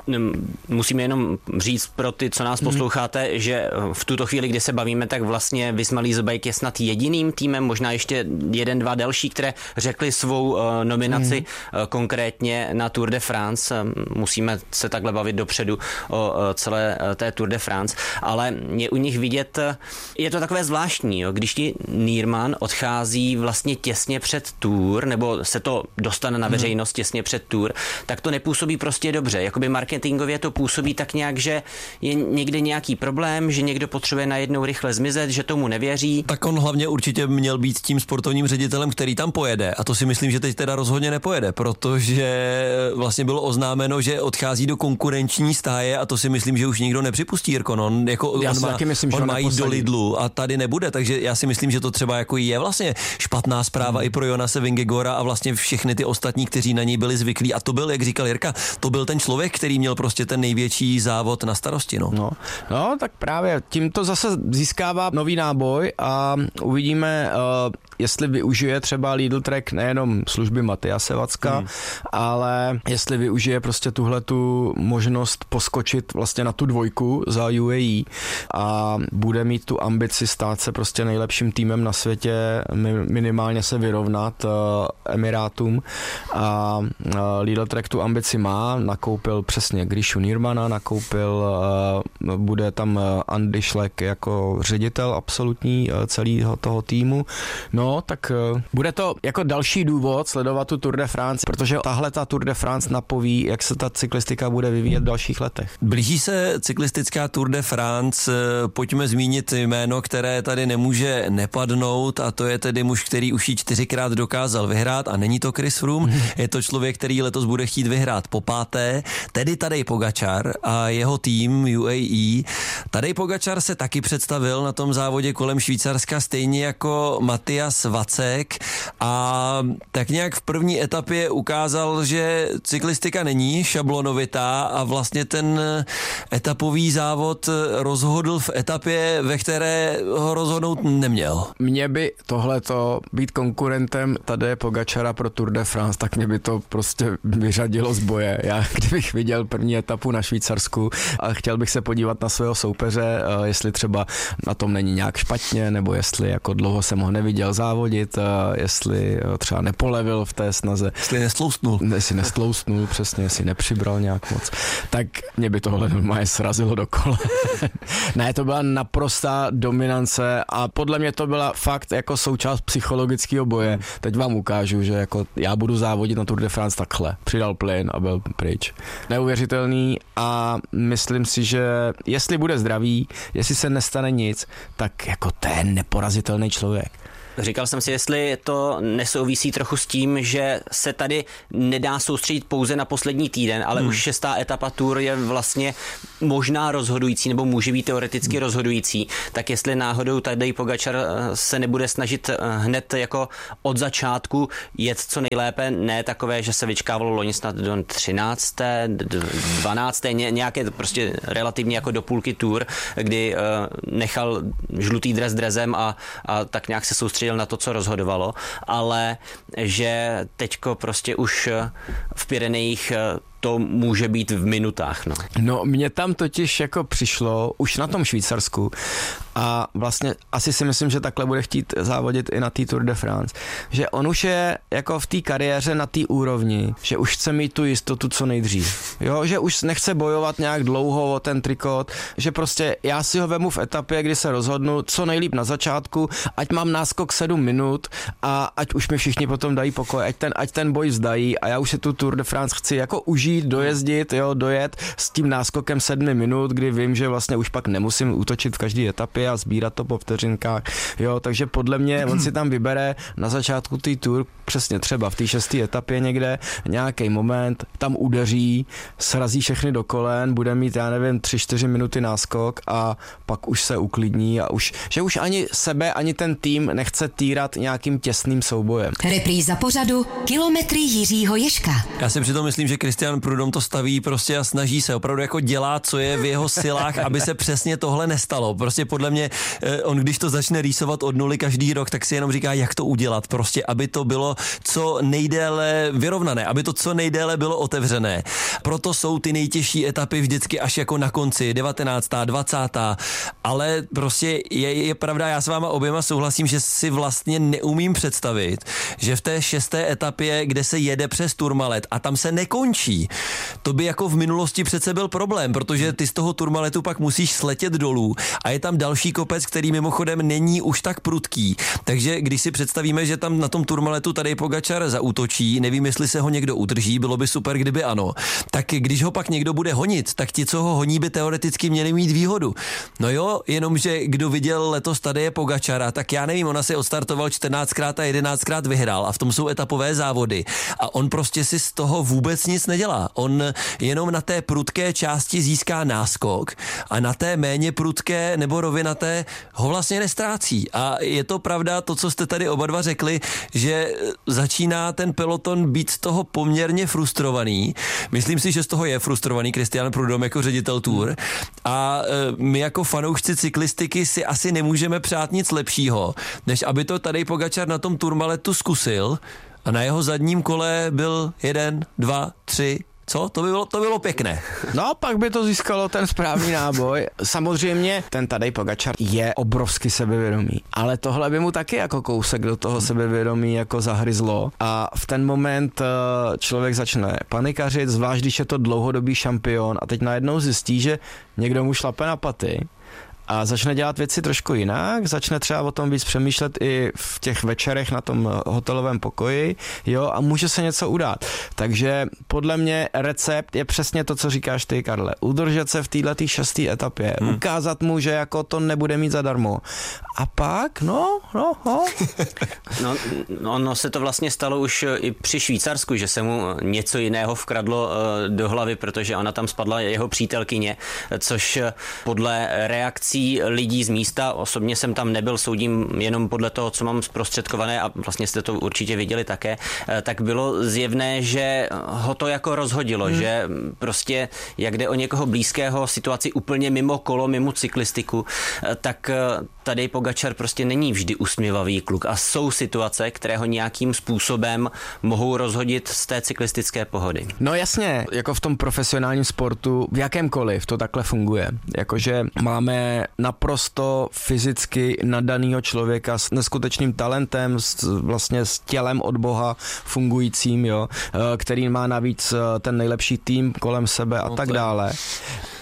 Musíme jenom říct pro ty, co nás posloucháte, hmm. že v tuto chvíli, kdy se bavíme, tak vlastně Visma Lease Bike je snad jediným týmem, možná ještě jeden, dva další, které řekli svou uh, nominaci hmm. uh, konkrétně na Tour de France. Musíme se takhle bavit dopředu o uh, celé uh, té Tour de France, ale je u nich vidět, uh, je to takové zvláštní, jo, když ti Nirman odchází vlastně těsně před Tour, nebo se to dostane na veřejnost těsně před Tour, tak to nepůsobí prostě dobře. Jakoby marketingově to působí tak nějak, že je někde nějaký problém, že někdo potřebuje najednou rychle zmizet, že tomu nevěří. Tak on hlavně určitě měl být tím sportovním ředitelem, který tam pojede. A to si myslím, že teď teda rozhodně nepojede, protože vlastně bylo oznámeno, že odchází do konkurenční stáje a to si myslím, že už nikdo nepřipustí, Jirko. No, on, jako, já on má, myslím, on má jít do Lidlu a tady nebude, takže já si myslím, že to třeba jako je vlastně špatná zpráva hmm. i pro Jonase Vingegora a vlastně všechny ty ostatní, kteří na něj byli zvyklí. A to byl, jak říkal Jirka, to byl ten člověk, který měl prostě ten největší závod na starosti. No, no, no tak právě tím to zase získává nový náboj a uvidíme, uh, jestli využije třeba Lidl Trek nejenom služby Matyase Vacka, hmm. ale jestli využije prostě tuhletu možnost poskočit vlastně na tu dvojku za U A E a bude mít tu ambici stát se prostě nejlepším týmem na světě, minimálně se vyrovnat uh, Emirátům a uh, Lidl Trek tu ambici má, nakoupil přesně Grishu Nirmana, nakoupil, uh, bude tam uh, Andy Schleck jako ředitel absolutní uh, celého toho týmu. No, tak uh, bude to jako další důvod sledovat tu Tour de France, protože tahle ta Tour de France napoví, jak se ta cyklistika bude vyvíjet v dalších letech. Blíží se cyklistická Tour de France, pojďme zmínit jméno, které tady nemůže nepadnout a to je tedy muž, který už ji čtyřikrát dokázal vyhrát a není to Chris Froome, je to člověk, který letos bude chtít vyhrát po páté, tedy Tadej Pogačar a jeho tým U A E. Tadej Pogačar se taky představil na tom závodě kolem Švýcarska stejně jako Matyas Vacek a tak nějak v první etapě ukázal, že cyklistika není šablonovitá a vlastně ten etapový závod rozhodl v etapě, ve které ho rozhodnout neměl. Mě by tohleto být konkurentem Tadeje Pogačara pro Tour de France, tak mě by to prostě vyřadilo z boje. Já kdybych viděl první etapu na Švýcarsku a chtěl bych se podívat na svého soupeře, jestli třeba na tom není nějak špatně, nebo jestli jako dlouho jsem ho neviděl závodit, jestli třeba nepolevil v té snaze. Jestli nestloustnul. Jestli nestloustnul, přesně, jestli nepřibral nějak moc. Tak mě by to tohle normálně srazilo do kola. Ne, to byla naprostá dominance a podle mě to byla fakt jako součást psychologického boje. Teď vám ukážu, že jako já budu závodit na Tour de France takhle. Přidal plyn a byl pryč. Neuvěřitelný a myslím si, že jestli bude zdravý, jestli se nestane nic, tak jako ten neporazitelný člověk. Říkal jsem si, jestli to nesouvisí trochu s tím, že se tady nedá soustředit pouze na poslední týden, ale hmm. už šestá etapa Tour je vlastně možná rozhodující, nebo může být teoreticky hmm. rozhodující, tak jestli náhodou Tadej Pogačar se nebude snažit hned jako od začátku jet co nejlépe, ne takové, že se vyčkávalo loni snad do třinácté dvanácté nějaké prostě relativně jako do půlky Tour, kdy nechal žlutý dres dresem a, a tak nějak se soustředil na to, co rozhodovalo, ale že teďko prostě už v Pyrenejích to může být v minutách. No. no, mně tam totiž jako přišlo už na tom Švýcarsku a vlastně asi si myslím, že takhle bude chtít závodit i na té Tour de France, že on už je jako v té kariéře na té úrovni, že už chce mít tu jistotu co nejdřív. Jo, že už nechce bojovat nějak dlouho o ten trikot, že prostě já si ho vemu v etapě, kdy se rozhodnu co nejlíp na začátku, ať mám náskok sedm minut a ať už mi všichni potom dají pokoj, ať ten, ať ten boj vzdají a já už si tu Tour de France chci jako užít, dojezdit, jo, dojet s tím náskokem sedmi minut, kdy vím, že vlastně už pak nemusím útočit v každé etapě a sbírat to po vteřinkách, jo, takže podle mě on si tam vybere na začátku té Tour, přesně třeba v té šesté etapě někde, nějaký moment, tam udeří, srazí všechny do kolen, bude mít, já nevím, tři čtyři minuty náskok a pak už se uklidní a už, že už ani sebe, ani ten tým nechce týrat nějakým těsným soubojem. Repríza pořadu Kilometry Jiřího Ježka. Já si přitom myslím, že Christian Prudhomme to staví prostě a snaží se, opravdu jako dělá, co je v jeho silách, aby se přesně tohle nestalo. Prostě podle mě on, když to začne rýsovat od nuly každý rok, tak si jenom říká, jak to udělat, prostě aby to bylo co nejdéle vyrovnané, aby to co nejdéle bylo otevřené. Proto jsou ty nejtěžší etapy vždycky až jako na konci, devatenáctá, dvacátá ale prostě je, je pravda, já s váma oběma souhlasím, že si vlastně neumím představit, že v té šesté etapě, kde se jede přes Tourmalet a tam se nekončí, to by jako v minulosti přece byl problém, protože ty z toho Tourmaletu pak musíš sletět dolů a je tam další kopec, který mimochodem není už tak prudký. Takže když si představíme, že tam na tom Tourmaletu tady Pogačar zaútočí, nevím, jestli se ho někdo udrží, bylo by super, kdyby ano, tak když ho pak někdo bude honit, tak ti, co ho honí, by teoreticky měli mít výhodu. No jo, jenomže kdo viděl letos Tadeje Pogačara, tak já nevím, on asi odstartoval čtrnáctkrát a jedenáctkrát vyhrál a v tom jsou etapové závody a on prostě si z toho vůbec nic nedělá. On jenom na té prudké části získá náskok a na té méně prudké nebo rovinaté ho vlastně nestrácí. A je to pravda, to, co jste tady oba dva řekli, že začíná ten peloton být z toho poměrně frustrovaný. Myslím si, že z toho je frustrovaný Christian Prudhomme jako ředitel Tour a my jako fanoušci cyklistiky si asi nemůžeme přát nic lepšího, než aby to Tadej Pogačar na tom Tourmaletu zkusil a na jeho zadním kole byl jeden, dva, tři, co? To by bylo, to bylo pěkné. No, pak by to získalo ten správný náboj. Samozřejmě ten Tadej Pogačar je obrovsky sebevědomý, ale tohle by mu taky jako kousek do toho sebevědomí jako zahryzlo a v ten moment člověk začne panikařit, zvlášť když je to dlouhodobý šampion a teď najednou zjistí, že někdo mu šlape na paty a začne dělat věci trošku jinak, začne třeba o tom víc přemýšlet i v těch večerech na tom hotelovém pokoji, jo, a může se něco udát. Takže podle mě recept je přesně to, co říkáš ty, Karle. Udržet se v této šesté etapě, hmm. ukázat mu, že jako to nebude mít zadarmo. A pak, no, no, no. no, no, no se to vlastně stalo už i při Švýcarsku, že se mu něco jiného vkradlo uh, do hlavy, protože ona tam spadla jeho přítelkyně, což podle reakcí lidí z místa, osobně jsem tam nebyl, soudím jenom podle toho, co mám zprostředkované a vlastně jste to určitě viděli také, tak bylo zjevné, že ho to jako rozhodilo, hmm. že prostě jak jde o někoho blízkého, situaci úplně mimo kolo, mimo cyklistiku, tak Tadej Pogačar prostě není vždy usměvavý kluk a jsou situace, které ho nějakým způsobem mohou rozhodit z té cyklistické pohody. No jasně, jako v tom profesionálním sportu, v jakémkoliv to takhle funguje. Jakože máme naprosto fyzicky nadanýho člověka s neskutečným talentem, s, vlastně s tělem od Boha fungujícím, jo, který má navíc ten nejlepší tým kolem sebe a no tak dále.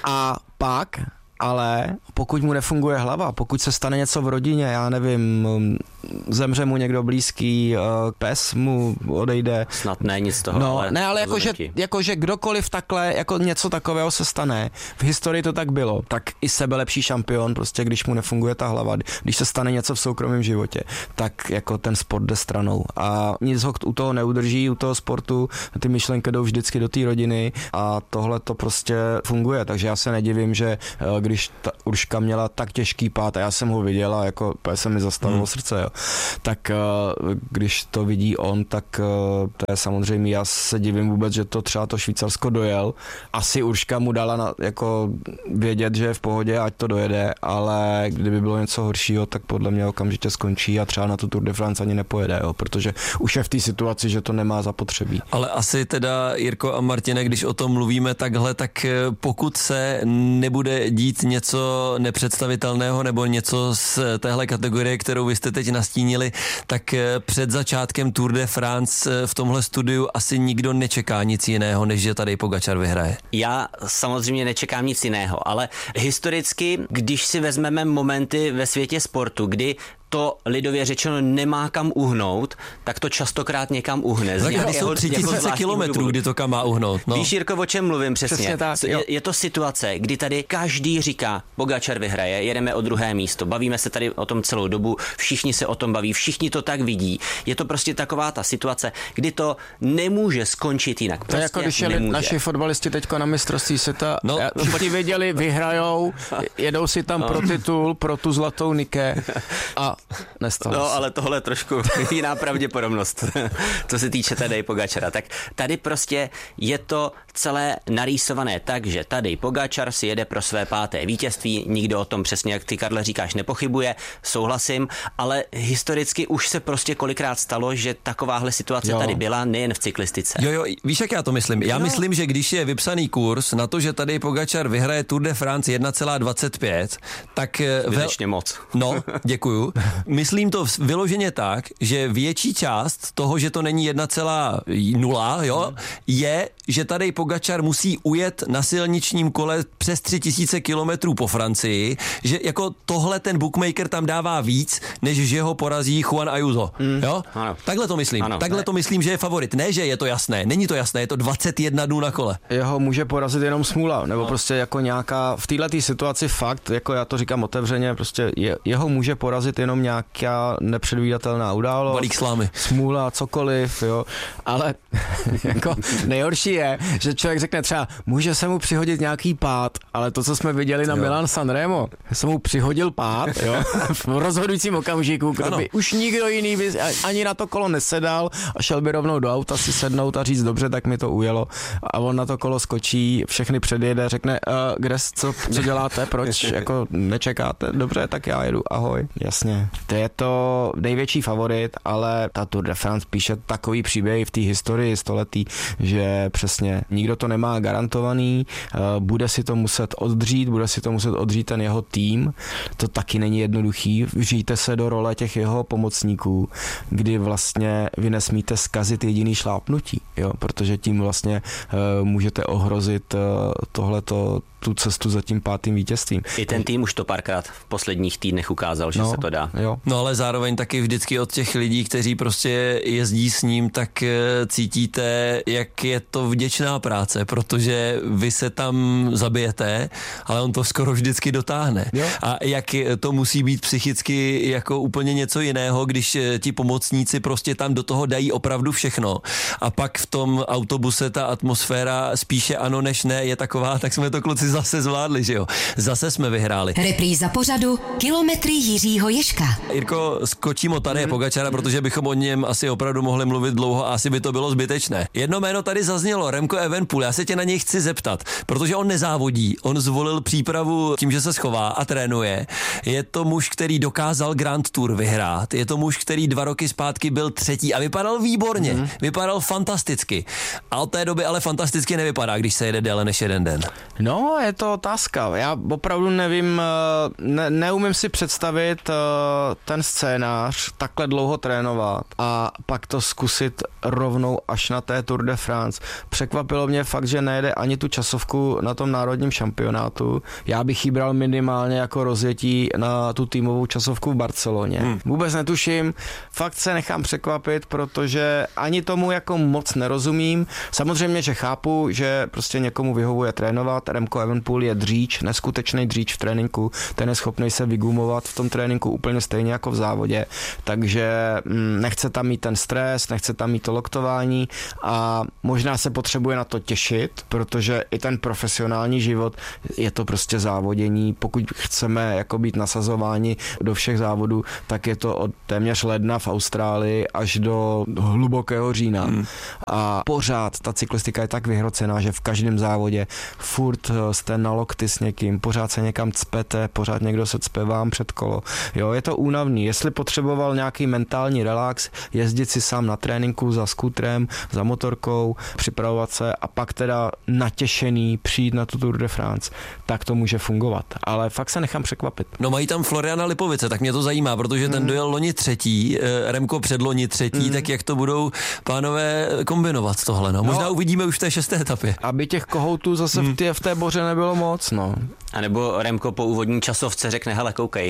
A pak ale pokud mu nefunguje hlava, pokud se stane něco v rodině, já nevím, zemře mu někdo blízký, pes mu odejde. Snad ne nic toho. No, ale ne, ale jakože jako, že kdokoliv takhle, jako něco takového se stane, v historii to tak bylo, tak i sebelepší šampion, prostě když mu nefunguje ta hlava, když se stane něco v soukromém životě, tak jako ten sport jde stranou. A nic ho u toho neudrží, u toho sportu, ty myšlenky jdou vždycky do té rodiny a tohle to prostě funguje, takže já se nedivím, že když ta Urška měla tak těžký pád a já jsem ho viděl a jako se mi zastavilo hmm. srdce, jo. Tak když to vidí on, tak to je samozřejmě, já se divím vůbec, že to třeba to Švýcarsko dojel. Asi Urška mu dala na, jako vědět, že je v pohodě, ať to dojede, ale kdyby bylo něco horšího, tak podle mě okamžitě skončí a třeba na tu Tour de France ani nepojede, jo, protože už je v té situaci, že to nemá zapotřebí. Ale asi teda, Jirko a Martine, když o tom mluvíme takhle, tak pokud se nebude dít něco nepředstavitelného nebo něco z téhle kategorie, kterou vy jste teď nastínili, tak před začátkem Tour de France v tomhle studiu asi nikdo nečeká nic jiného, než že tady Pogačar vyhraje. Já samozřejmě nečekám nic jiného, ale historicky, když si vezmeme momenty ve světě sportu, kdy to lidově řečeno nemá kam uhnout, tak to častokrát někam uhne. Tak tady jsou tři tisíce kilometrů, kdy to kam má uhnout. No. Víš, Jirko, o čem mluvím přesně? Přesně tak, je, je to situace, kdy tady každý říká, Pogačar vyhraje, jedeme o druhé místo, bavíme se tady o tom celou dobu, všichni se o tom baví, všichni to tak vidí. Je to prostě taková ta situace, kdy to nemůže skončit jinak. Prostě to je jako když jeli naši fotbalisti teďko na mistrovství světa, no. Všichni věděli, vyhrajou, jedou si tam no. pro titul, pro tu zlatou Nike a nestalo. No, ale tohle je trošku jiná pravděpodobnost, co se týče Tadeje Pogačara. Tak tady prostě je to celé narýsované tak, že Tadej Pogačar si jede pro své páté vítězství, nikdo o tom přesně, jak ty, Karle, říkáš, nepochybuje, souhlasím, ale historicky už se prostě kolikrát stalo, že takováhle situace jo. tady byla, nejen v cyklistice. Jo, jo, víš, jak já to myslím? Já no. myslím, že když je vypsaný kurz na to, že Tadej Pogačar vyhraje Tour de France jedna celá dvacet pět, tak... Zbytečně moc. No, děkuju. Myslím to vyloženě tak, že větší část toho, že to není jedna celá nula, jo, je, že Tadej Pogačar musí ujet na silničním kole přes tři tisíce kilometrů po Francii, že jako tohle ten bookmaker tam dává víc, než že ho porazí Juan Ayuso, mm. jo? Ano. Takhle to myslím. Ano. Takhle ne. to myslím, že je favorit. Ne, že je to jasné. Není to jasné, je to dvacet jedna dnů na kole. Jeho může porazit jenom smůla, nebo no. prostě jako nějaká, v této situaci fakt, jako já to říkám otevřeně, prostě je, jeho může porazit jenom nějaká nepředvídatelná událost. Balík slámy. Smůla, cokoliv, jo. Ale jako nejhorší je, že člověk řekne třeba, může se mu přihodit nějaký pád, ale to, co jsme viděli na jo. Milan Sanremo, se mu přihodil pád, jo, v rozhodujícím okamžiku, kdyby už nikdo jiný by ani na to kolo nesedal a šel by rovnou do auta si sednout a říct, dobře, tak mi to ujelo. A on na to kolo skočí, všechny předjede, řekne, uh, kde, co, co děláte, proč, jako nečekáte, dobře, tak já jedu, ahoj, jasně. To je to největší favorit, ale ta Tour de France píše takový příběh v té historii století, že přesně nikdo to nemá garantovaný, bude si to muset oddřít, bude si to muset oddřít ten jeho tým, to taky není jednoduchý, vžijte se do role těch jeho pomocníků, kdy vlastně vy nesmíte zkazit jediný šlápnutí, jo, protože tím vlastně uh, můžete ohrozit uh, tohleto tu cestu za tím pátým vítězstvím. I ten tým už to párkrát v posledních týdnech ukázal, že no, se to dá. Jo. No ale zároveň taky vždycky od těch lidí, kteří prostě jezdí s ním, tak cítíte, jak je to vděčná práce, protože vy se tam zabijete, ale on to skoro vždycky dotáhne. Jo. A jak to musí být psychicky jako úplně něco jiného, když ti pomocníci prostě tam do toho dají opravdu všechno. A pak v tom autobuse ta atmosféra spíše ano než ne je taková, tak jsme to kluci zase zvládli, že jo. Zase jsme vyhráli. Repríza pořadu Kilometry Jiřího Ježka. Jirko, skočím o Tadeje Pogačara, protože bychom o něm asi opravdu mohli mluvit dlouho a asi by to bylo zbytečné. Jedno jméno tady zaznělo, Remco Evenepoel. Já se tě na něj chci zeptat, protože on nezávodí, on zvolil přípravu tím, že se schová a trénuje. Je to muž, který dokázal Grand Tour vyhrát. Je to muž, který dva roky zpátky byl třetí a vypadal výborně. Mm. Vypadal fantasticky. A od té doby ale fantasticky nevypadá, když se jede déle než jeden den. No, No, je to otázka. Já opravdu nevím, ne, neumím si představit ten scénář, takhle dlouho trénovat a pak to zkusit rovnou až na té Tour de France. Překvapilo mě fakt, že nejde ani tu časovku na tom národním šampionátu. Já bych ji bral minimálně jako rozjetí na tu týmovou časovku v Barceloně. Hmm. Vůbec netuším, fakt se nechám překvapit, protože ani tomu jako moc nerozumím. Samozřejmě, že chápu, že prostě někomu vyhovuje trénovat. Remco Evenepoel je dříč, neskutečný dříč v tréninku, ten je schopný se vygumovat v tom tréninku úplně stejně jako v závodě, takže hm, nechce tam mít ten stres, nechce tam mít to loktování a možná se potřebuje na to těšit, protože i ten profesionální život je to prostě závodění. Pokud chceme jako být nasazováni do všech závodů, tak je to od téměř ledna v Austrálii až do hlubokého října. Hmm. A pořád ta cyklistika je tak vyhrocená, že v každém závodě furt jste na lokty s někým, pořád se někam cpete, pořád někdo se cpe vám před kolo. Jo, je to únavný. Jestli potřeboval nějaký mentální relax, jezdit si sám na tréninku za skutrem, za motorkou, připravovat se a pak teda natěšený přijít na tu Tour de France, tak to může fungovat. Ale fakt se nechám překvapit. No mají tam Floriana Lipovice, tak mě to zajímá, protože ten dojel loni třetí, Remko předloni třetí, mm. tak jak to budou pánové kombinovat tohle, no. Možná no, uvidíme už v té šesté etapě. Aby těch kohoutů zase mm. v, té, v té boře nebylo moc, no. A nebo Remko po úvodní časovce řekne, hele, koukej.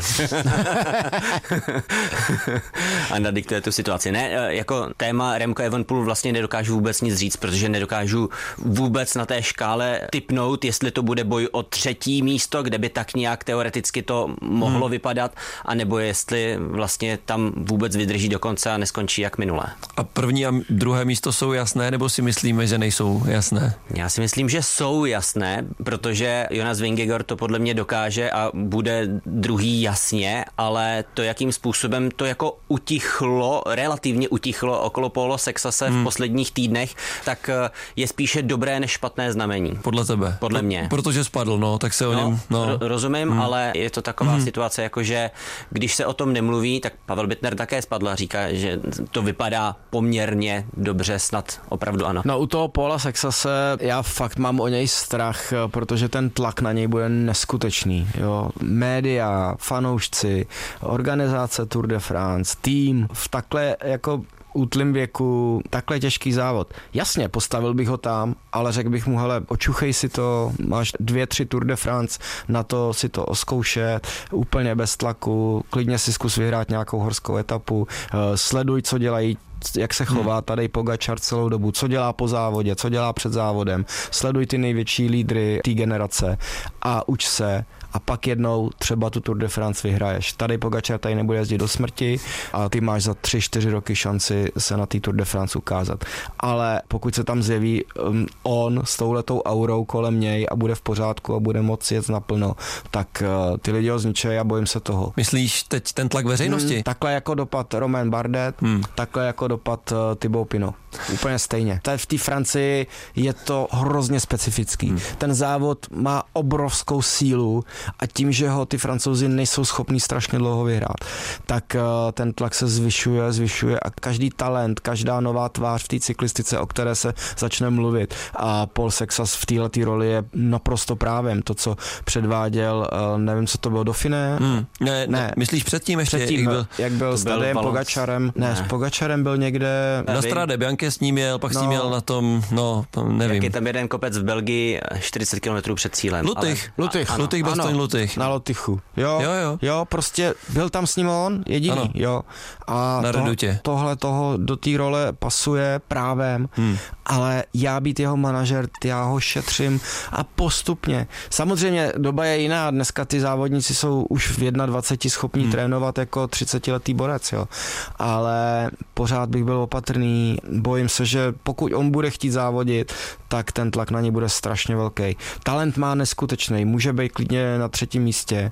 A nadiktuje tu situaci. Ne, jako téma Remco Evenepoel vlastně nedokážu vůbec nic říct, protože nedokážu vůbec na té škále tipnout, jestli to bude boj o třetí místo, kde by tak nějak teoreticky to mohlo hmm. vypadat, anebo jestli vlastně tam vůbec vydrží do konce a neskončí jak minule. A první a druhé místo jsou jasné, nebo si myslíme, že nejsou jasné? Já si myslím, že jsou jasné, protože Jonas Vingegaard to podle mě dokáže a bude druhý jasně, ale to, jakým způsobem to jako utichlo, relativně utichlo okolo Paulo Sexase hmm. v posledních týdnech, tak je spíše dobré než špatné znamení. Podle tebe? Podle mě. Protože spadl, no, tak se o no, něm... No. Ro- rozumím, hmm. ale je to taková hmm. situace, jako že když se o tom nemluví, tak Pavel Bittner také spadl a říká, že to vypadá poměrně dobře, snad opravdu ano. No u toho Paula Sexase já fakt mám o něj strach, protože ten tlak na něj bude neskutečný. Jo. Média, fanoušci, organizace Tour de France, tým v takhle jako útlým věku, takhle těžký závod. Jasně, postavil bych ho tam, ale řekl bych mu, hele, očuchej si to, máš dvě, tři Tour de France na to si to oskoušet, úplně bez tlaku, klidně si zkus vyhrát nějakou horskou etapu, sleduj, co dělají, jak se chová Tadej Pogačar celou dobu, co dělá po závodě, co dělá před závodem, sleduj ty největší lídry té generace a uč se a pak jednou třeba tu Tour de France vyhraješ. Tadej Pogačar tady nebude jezdit do smrti a ty máš za tři, čtyři roky šanci se na té Tour de France ukázat. Ale pokud se tam zjeví um, on s touhletou aurou kolem něj a bude v pořádku a bude moc jet naplno, tak uh, ty lidi ho zničejí a bojím se toho. Myslíš teď ten tlak veřejnosti? Hmm, takhle jako dopad Romain Bardet, hmm. takhle jako dopad uh, Thibaut Pinot. Úplně stejně. Tady v té Francii je to hrozně specifický. Hmm. Ten závod má obrovskou sílu a tím, že ho ty Francouzi nejsou schopní strašně dlouho vyhrát, tak uh, ten tlak se zvyšuje, zvyšuje a každý talent, každá nová tvář v té cyklistice, o které se začne mluvit a Paul Sexas v této roli je naprosto právem. To, co předváděl, uh, nevím, co to bylo, Dauphiné? Hmm. Ne, ne, myslíš předtím ještě? Předtím, jak byl, jak byl s Tadejem Pogačarem? Ne, ne, s Pogačarem byl někde... Na Strade Bianche s ním jel, pak no. s ním jel na tom, no, nevím. Jak je tam jeden kopec v Belgii čtyřicet kilometrů před cílem. Lutych. Ale... Lutych. Lutych, Bastoň Lutych. Na Lutychu. Jo, jo, jo. Jo, prostě byl tam s ním on, jediný, ano. jo. A na to, tohle toho do té role pasuje právem, hmm. ale já být jeho manažer, já ho šetřím a postupně. Samozřejmě doba je jiná, dneska ty závodníci jsou už v dvacet jedna schopní hmm. trénovat jako třicetiletý borec, jo. Ale pořád bych byl opatrný, bojím se, že pokud on bude chtít závodit, tak ten tlak na něj bude strašně velký. Talent má neskutečný, může být klidně na třetím místě,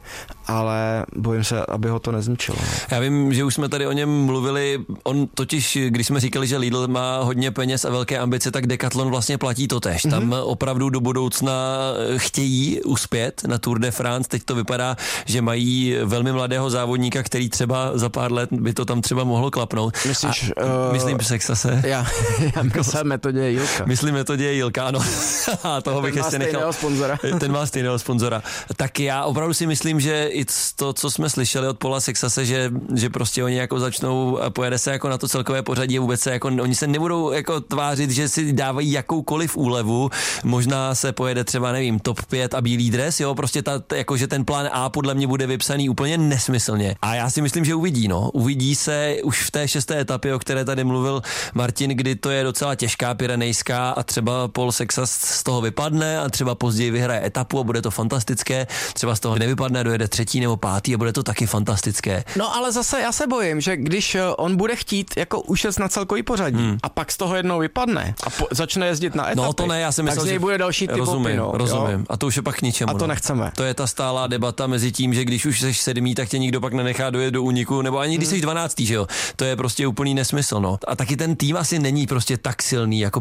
ale bojím se, aby ho to nezničilo. Já vím, že už jsme tady o něm mluvili, on totiž, když jsme říkali, že Lidl má hodně peněz a velké ambice, republice, tak Decathlon vlastně platí to tež. Mm-hmm. Tam opravdu do budoucna chtějí uspět na Tour de France. Teď to vypadá, že mají velmi mladého závodníka, který třeba za pár let by to tam třeba mohlo klapnout. Myslíš? A, uh, myslím Sexase. Já, já myslím Metodě Jilka. Myslím Metodě Jilka, ano. Toho bych ještě nechal. Sponzora. Ten má stejného sponzora. Tak já opravdu si myslím, že i to, co jsme slyšeli od Paula Sexase, že, že prostě oni jako začnou a pojede se jako na to celkové pořadí a vůbec se jako, oni se nebudou jako tvářit, že si dávají jakoukoliv úlevu. Možná se pojede třeba, nevím, top pět a bílý dres, jo, prostě ta, jako, že ten plán A podle mě bude vypsaný úplně nesmyslně. A já si myslím, že uvidí, no. Uvidí se už v té šesté etapě, o které tady mluvil Martin, kdy to je docela těžká pyrenejská a třeba Paul Sexas z toho vypadne a třeba později vyhraje etapu a bude to fantastické. Třeba z toho nevypadne, dojede třetí nebo pátý a bude to taky fantastické. No ale zase já se bojím, že když on bude chtít jako ušet na celkový pořadí hmm. a pak z toho jednou vypadne a po, začne jezdit na etapy, no to ne, já si myslel, tak z něj bude další typ rozumím, opinu, rozumím. Jo? A to už je pak k ničemu. A to no. nechceme. To je ta stálá debata mezi tím, že když už jsi sedmý, tak tě nikdo pak nenechá dojet do úniku, nebo ani když hmm. jsi dvanáctý, že jo. To je prostě úplný nesmysl, no. A taky ten tým asi není prostě tak silný jako